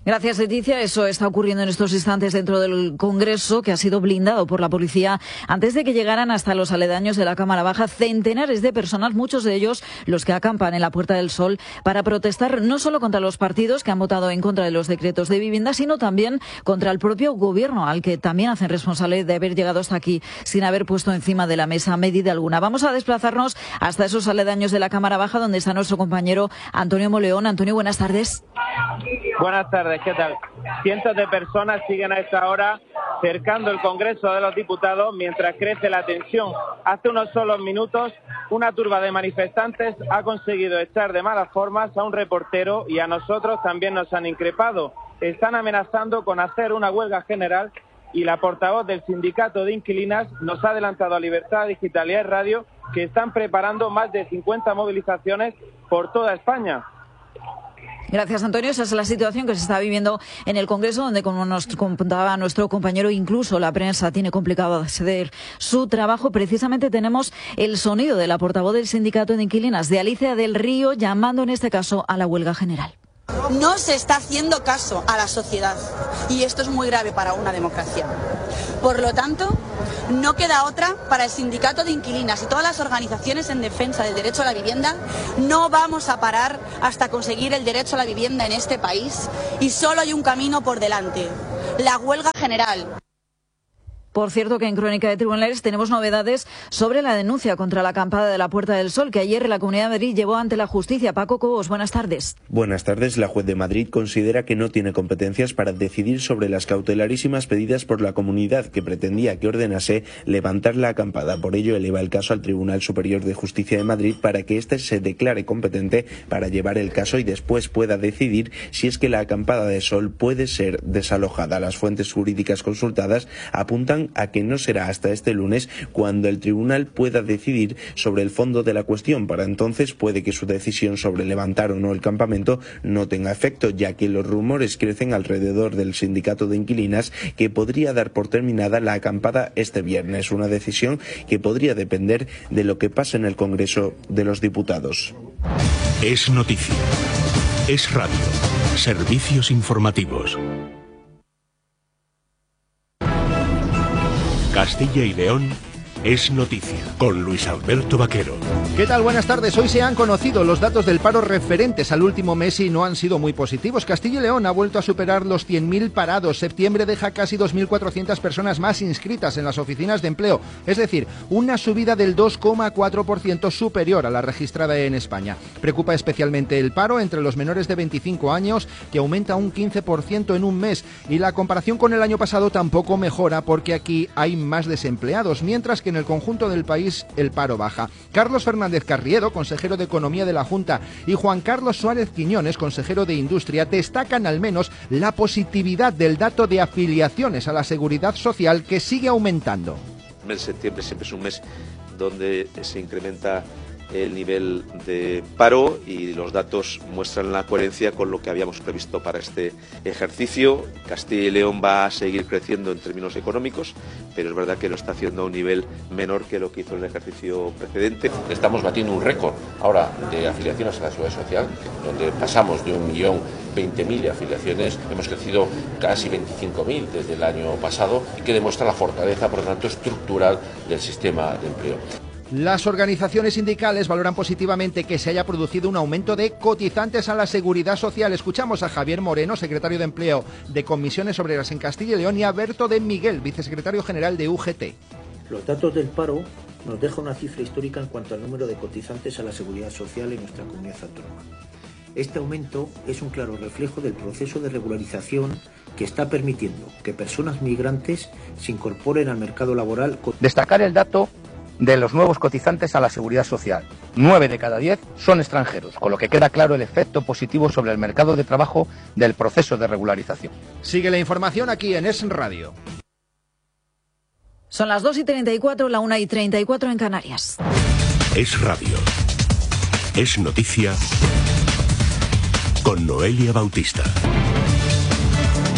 Gracias, Leticia. Eso está ocurriendo en estos instantes dentro del Congreso, que ha sido blindado por la policía antes de que llegaran hasta los aledaños de la Cámara Baja centenares de personas, muchos de ellos los que acampan en la Puerta del Sol, para protestar no solo contra los partidos que han votado en contra de los decretos de vivienda, sino también contra el propio Gobierno, al que también hacen responsable de haber llegado hasta aquí sin haber puesto encima de la mesa medida alguna. Vamos a desplazarnos hasta esos aledaños de la Cámara Baja, donde está nuestro compañero Antonio Moleón. Antonio, buenas tardes. Buenas tardes. ¿Qué tal? Cientos de personas siguen a esta hora cercando el Congreso de los Diputados mientras crece la tensión. Hace unos solos minutos, una turba de manifestantes ha conseguido echar de malas formas a un reportero y a nosotros también nos han increpado. Están amenazando con hacer una huelga general y la portavoz del sindicato de inquilinas nos ha adelantado a Libertad Digital y a Radio que están preparando más de cincuenta movilizaciones por toda España. Gracias, Antonio. Esa es la situación que se está viviendo en el Congreso, donde, como nos contaba nuestro compañero, incluso la prensa tiene complicado acceder su trabajo. Precisamente tenemos el sonido de la portavoz del sindicato de inquilinas, de Alicia del Río, llamando en este caso a la huelga general. No se está haciendo caso a la sociedad y esto es muy grave para una democracia. Por lo tanto, no queda otra para el sindicato de inquilinas y todas las organizaciones en defensa del derecho a la vivienda. No vamos a parar hasta conseguir el derecho a la vivienda en este país y solo hay un camino por delante: la huelga general. Por cierto, que en Crónica de Tribunales tenemos novedades sobre la denuncia contra la acampada de la Puerta del Sol que ayer la Comunidad de Madrid llevó ante la justicia. Paco Cobos, buenas tardes. Buenas tardes. La juez de Madrid considera que no tiene competencias para decidir sobre las cautelarísimas pedidas por la comunidad, que pretendía que ordenase levantar la acampada. Por ello, eleva el caso al Tribunal Superior de Justicia de Madrid para que éste se declare competente para llevar el caso y después pueda decidir si es que la acampada de Sol puede ser desalojada. Las fuentes jurídicas consultadas apuntan a que no será hasta este lunes cuando el tribunal pueda decidir sobre el fondo de la cuestión. Para entonces puede que su decisión sobre levantar o no el campamento no tenga efecto, ya que los rumores crecen alrededor del sindicato de inquilinas que podría dar por terminada la acampada este viernes, una decisión que podría depender de lo que pase en el Congreso de los Diputados. Es noticia. Es radio. Servicios informativos. Castilla y León es noticia, con Luis Alberto Vaquero. ¿Qué tal? Buenas tardes. Hoy se han conocido los datos del paro referentes al último mes y no han sido muy positivos. Castilla y León ha vuelto a superar los cien mil parados. Septiembre deja casi dos mil cuatrocientas personas más inscritas en las oficinas de empleo, es decir, una subida del dos coma cuatro por ciento superior a la registrada en España. Preocupa especialmente el paro entre los menores de veinticinco años, que aumenta un quince por ciento en un mes, y la comparación con el año pasado tampoco mejora porque aquí hay más desempleados, mientras que en el conjunto del país el paro baja. Carlos Fernández Carriedo, consejero de Economía de la Junta, y Juan Carlos Suárez Quiñones, consejero de Industria, destacan al menos la positividad del dato de afiliaciones a la Seguridad Social, que sigue aumentando. El mes de septiembre siempre es un mes donde se incrementa el nivel de paro y los datos muestran la coherencia con lo que habíamos previsto para este ejercicio. Castilla y León va a seguir creciendo en términos económicos, pero es verdad que lo está haciendo a un nivel menor que lo que hizo en el ejercicio precedente. Estamos batiendo un récord ahora de afiliaciones a la Seguridad Social, donde pasamos de un millón veinte mil afiliaciones, hemos crecido casi veinticinco mil desde el año pasado, y que demuestra la fortaleza, por lo tanto, estructural del sistema de empleo. Las organizaciones sindicales valoran positivamente que se haya producido un aumento de cotizantes a la Seguridad Social. Escuchamos a Javier Moreno, secretario de Empleo de Comisiones Obreras en Castilla y León, y a Berto de Miguel, vicesecretario general de U G T. Los datos del paro nos dejan una cifra histórica en cuanto al número de cotizantes a la Seguridad Social en nuestra comunidad autónoma. Este aumento es un claro reflejo del proceso de regularización que está permitiendo que personas migrantes se incorporen al mercado laboral. Destacar el dato de los nuevos cotizantes a la Seguridad Social. Nueve de cada diez son extranjeros, con lo que queda claro el efecto positivo sobre el mercado de trabajo del proceso de regularización. Sigue la información aquí en Es Radio. Son las dos y treinta y cuatro, la una y treinta y cuatro en Canarias. Es radio. Es noticia con Noelia Bautista.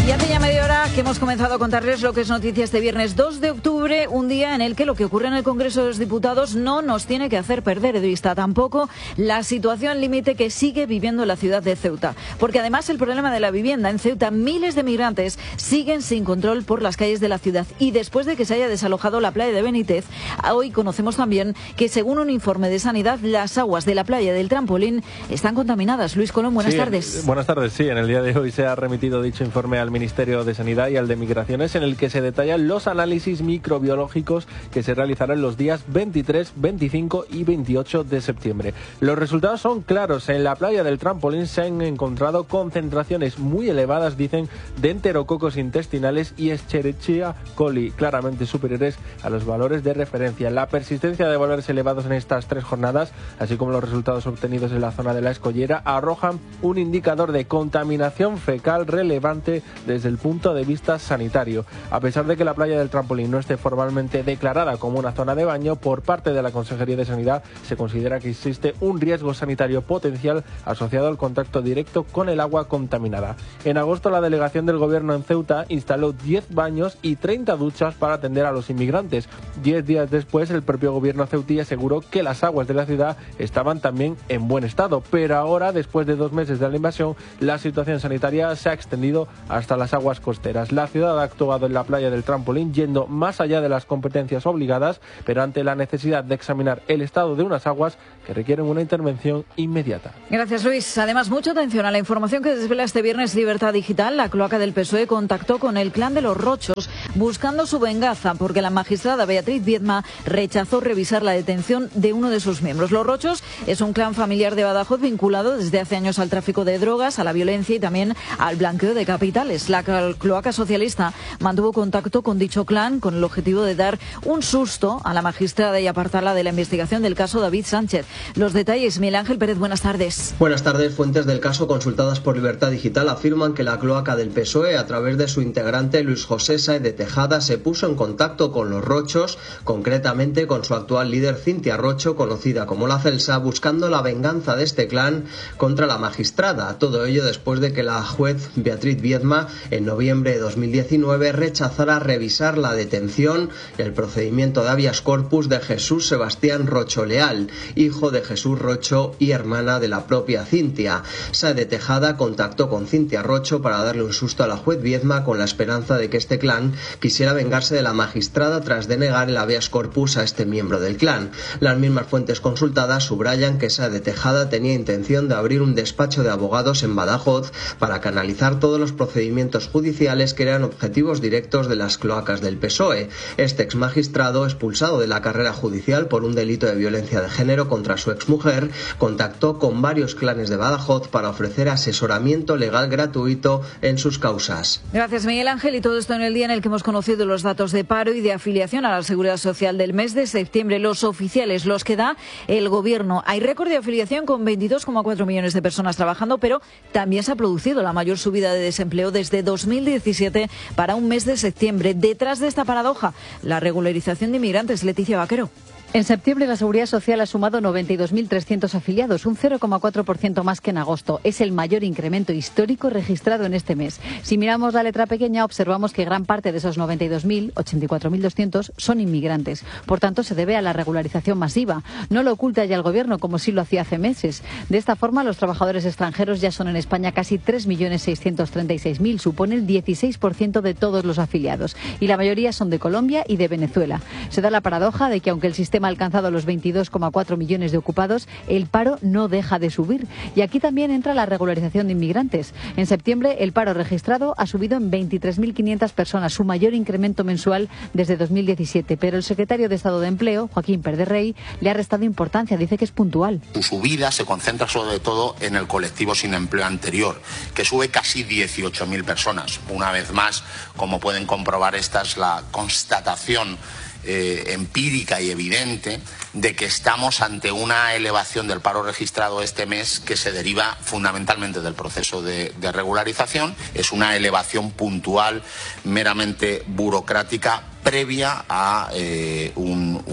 Y hace ya media hora que hemos comenzado a contarles lo que es noticia este viernes dos de octubre, un día en el que lo que ocurre en el Congreso de los Diputados no nos tiene que hacer perder de vista tampoco la situación límite que sigue viviendo la ciudad de Ceuta. Porque además el problema de la vivienda en Ceuta, miles de migrantes siguen sin control por las calles de la ciudad. Y después de que se haya desalojado la playa de Benítez, hoy conocemos también que según un informe de Sanidad, las aguas de la playa del Trampolín están contaminadas. Luis Colón, buenas sí, tardes. Buenas tardes, sí. En el día de hoy se ha remitido dicho informe al Ministerio de Sanidad y al de Migraciones, en el que se detallan los análisis microbiológicos que se realizarán los días veintitrés, veinticinco y veintiocho de septiembre. Los resultados son claros. En la playa del Trampolín se han encontrado concentraciones muy elevadas, dicen, de enterococos intestinales y Escherichia coli, claramente superiores a los valores de referencia. La persistencia de valores elevados en estas tres jornadas, así como los resultados obtenidos en la zona de la Escollera, arrojan un indicador de contaminación fecal relevante desde el punto de vista sanitario. A pesar de que la playa del Trampolín no esté formalmente declarada como una zona de baño, por parte de la Consejería de Sanidad se considera que existe un riesgo sanitario potencial asociado al contacto directo con el agua contaminada. En agosto, la delegación del Gobierno en Ceuta instaló diez baños y treinta duchas para atender a los inmigrantes. Diez días después, el propio Gobierno ceutí aseguró que las aguas de la ciudad estaban también en buen estado, pero ahora, después de dos meses de la invasión, la situación sanitaria se ha extendido hasta las aguas costeras. La ciudad ha actuado en la playa del Trampolín yendo más allá de las competencias obligadas, pero ante la necesidad de examinar el estado de unas aguas que requieren una intervención inmediata. Gracias, Luis. Además, mucha atención a la información que desvela este viernes Libertad Digital. La cloaca del P S O E contactó con el clan de los Rochos buscando su venganza porque la magistrada Beatriz Viedma rechazó revisar la detención de uno de sus miembros. Los Rochos es un clan familiar de Badajoz vinculado desde hace años al tráfico de drogas, a la violencia y también al blanqueo de capitales. La cloaca socialista mantuvo contacto con dicho clan con el objetivo de dar un susto a la magistrada y apartarla de la investigación del caso David Sánchez. Los detalles, Miguel Ángel Pérez, buenas tardes. Buenas tardes. Fuentes del caso consultadas por Libertad Digital afirman que la cloaca del P S O E, a través de su integrante Luis José Sáez de Tejada, se puso en contacto con los Rochos, concretamente con su actual líder Cintia Rocho, conocida como la Celsa, buscando la venganza de este clan contra la magistrada. Todo ello después de que la juez Beatriz Viedma, en noviembre de dos mil diecinueve, rechazara revisar la detención y el procedimiento de habeas corpus de Jesús Sebastián Rocho Leal, hijo de Jesús Rocho y hermana de la propia Cintia. Sáez de Tejada contactó con Cintia Rocho para darle un susto a la juez Viedma con la esperanza de que este clan quisiera vengarse de la magistrada tras denegar el habeas corpus a este miembro del clan. Las mismas fuentes consultadas subrayan que Sáez de Tejada tenía intención de abrir un despacho de abogados en Badajoz para canalizar todos los procedimientos judiciales que eran objetivos directos de las cloacas del P S O E. Este exmagistrado, expulsado de la carrera judicial por un delito de violencia de género contra su exmujer, contactó con varios clanes de Badajoz para ofrecer asesoramiento legal gratuito en sus causas. Gracias, Miguel Ángel. Y todo esto en el día en el que hemos conocido los datos de paro y de afiliación a la Seguridad Social del mes de septiembre, los oficiales, los que da el Gobierno. Hay récord de afiliación con veintidós coma cuatro millones de personas trabajando, pero también se ha producido la mayor subida de desempleo desde dos mil diecisiete para un mes de septiembre. Detrás de esta paradoja, la regularización de inmigrantes. Leticia Vaquero. En septiembre la Seguridad Social ha sumado noventa y dos mil trescientos afiliados, un cero coma cuatro por ciento más que en agosto. Es el mayor incremento histórico registrado en este mes. Si miramos la letra pequeña, observamos que gran parte de esos noventa y dos mil, ochenta y cuatro mil doscientos, son inmigrantes. Por tanto, se debe a la regularización masiva. No lo oculta ya el Gobierno, como sí lo hacía hace meses. De esta forma, los trabajadores extranjeros ya son en España casi tres millones seiscientos treinta y seis mil, supone el dieciséis por ciento de todos los afiliados. Y la mayoría son de Colombia y de Venezuela. Se da la paradoja de que, aunque el sistema ha alcanzado los veintidós coma cuatro millones de ocupados, el paro no deja de subir. Y aquí también entra la regularización de inmigrantes. En septiembre, el paro registrado ha subido en veintitrés mil quinientas personas, su mayor incremento mensual desde dos mil diecisiete. Pero el secretario de Estado de Empleo, Joaquín Pérez de Rey, le ha restado importancia. Dice que es puntual. Su subida se concentra sobre todo en el colectivo sin empleo anterior, que sube casi dieciocho mil personas. Una vez más, como pueden comprobar, esta es la constatación Eh, empírica y evidente de que estamos ante una elevación del paro registrado este mes que se deriva fundamentalmente del proceso de, de regularización. Es una elevación puntual, meramente burocrática, previa a eh, un, un, un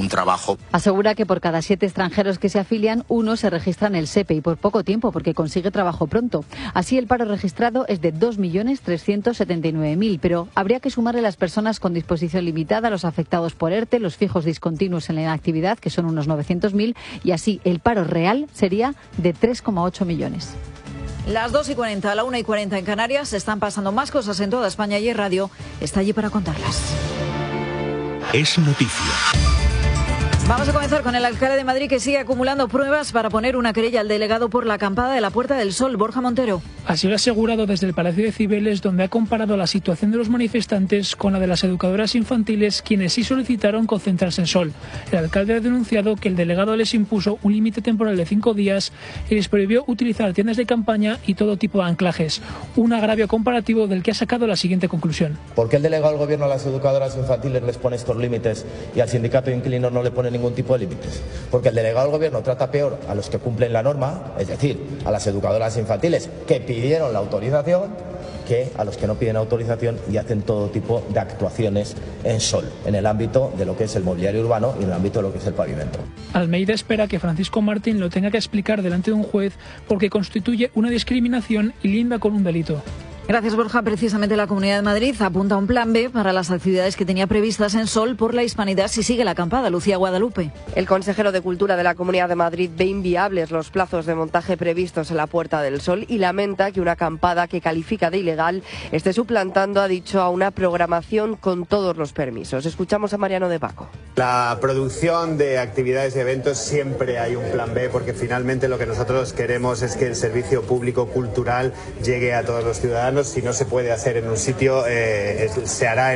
un trabajo. Asegura que por cada siete extranjeros que se afilian, uno se registra en el S E P E y por poco tiempo porque consigue trabajo pronto. Así el paro registrado es de dos millones trescientos setenta y nueve mil, pero habría que sumarle las personas con disposición limitada, los afectados por ERTE, los fijos discontinuos en la inactividad, que son unos novecientos mil, y así el paro real sería de tres coma ocho millones. Las dos y cuarenta, a la una y cuarenta en Canarias, se están pasando más cosas en toda España y Radio está allí para contarlas. Es noticia. Vamos a comenzar con el alcalde de Madrid, que sigue acumulando pruebas para poner una querella al delegado por la acampada de la Puerta del Sol, Borja Montero. Así lo ha asegurado desde el Palacio de Cibeles, donde ha comparado la situación de los manifestantes con la de las educadoras infantiles, quienes sí solicitaron concentrarse en Sol. El alcalde ha denunciado que el delegado les impuso un límite temporal de cinco días y les prohibió utilizar tiendas de campaña y todo tipo de anclajes. Un agravio comparativo del que ha sacado la siguiente conclusión. ¿Por qué el delegado del gobierno a las educadoras infantiles les pone estos límites y al sindicato de inquilinos no le pone ningún tipo de límites? Porque el delegado del gobierno trata peor a los que cumplen la norma, es decir, a las educadoras infantiles que pidieron la autorización, que a los que no piden autorización y hacen todo tipo de actuaciones en Sol, en el ámbito de lo que es el mobiliario urbano y en el ámbito de lo que es el pavimento. Almeida espera que Francisco Martín lo tenga que explicar delante de un juez porque constituye una discriminación y linda con un delito. Gracias, Borja. Precisamente la Comunidad de Madrid apunta a un plan B para las actividades que tenía previstas en Sol por la Hispanidad si sigue la acampada. Lucía Guadalupe. El consejero de Cultura de la Comunidad de Madrid ve inviables los plazos de montaje previstos en la Puerta del Sol y lamenta que una acampada que califica de ilegal esté suplantando, ha dicho, a una programación con todos los permisos. Escuchamos a Mariano de Paco. La producción de actividades y eventos siempre hay un plan B, porque finalmente lo que nosotros queremos es que el servicio público cultural llegue a todos los ciudadanos. Si no se puede hacer en un sitio, eh, se hará en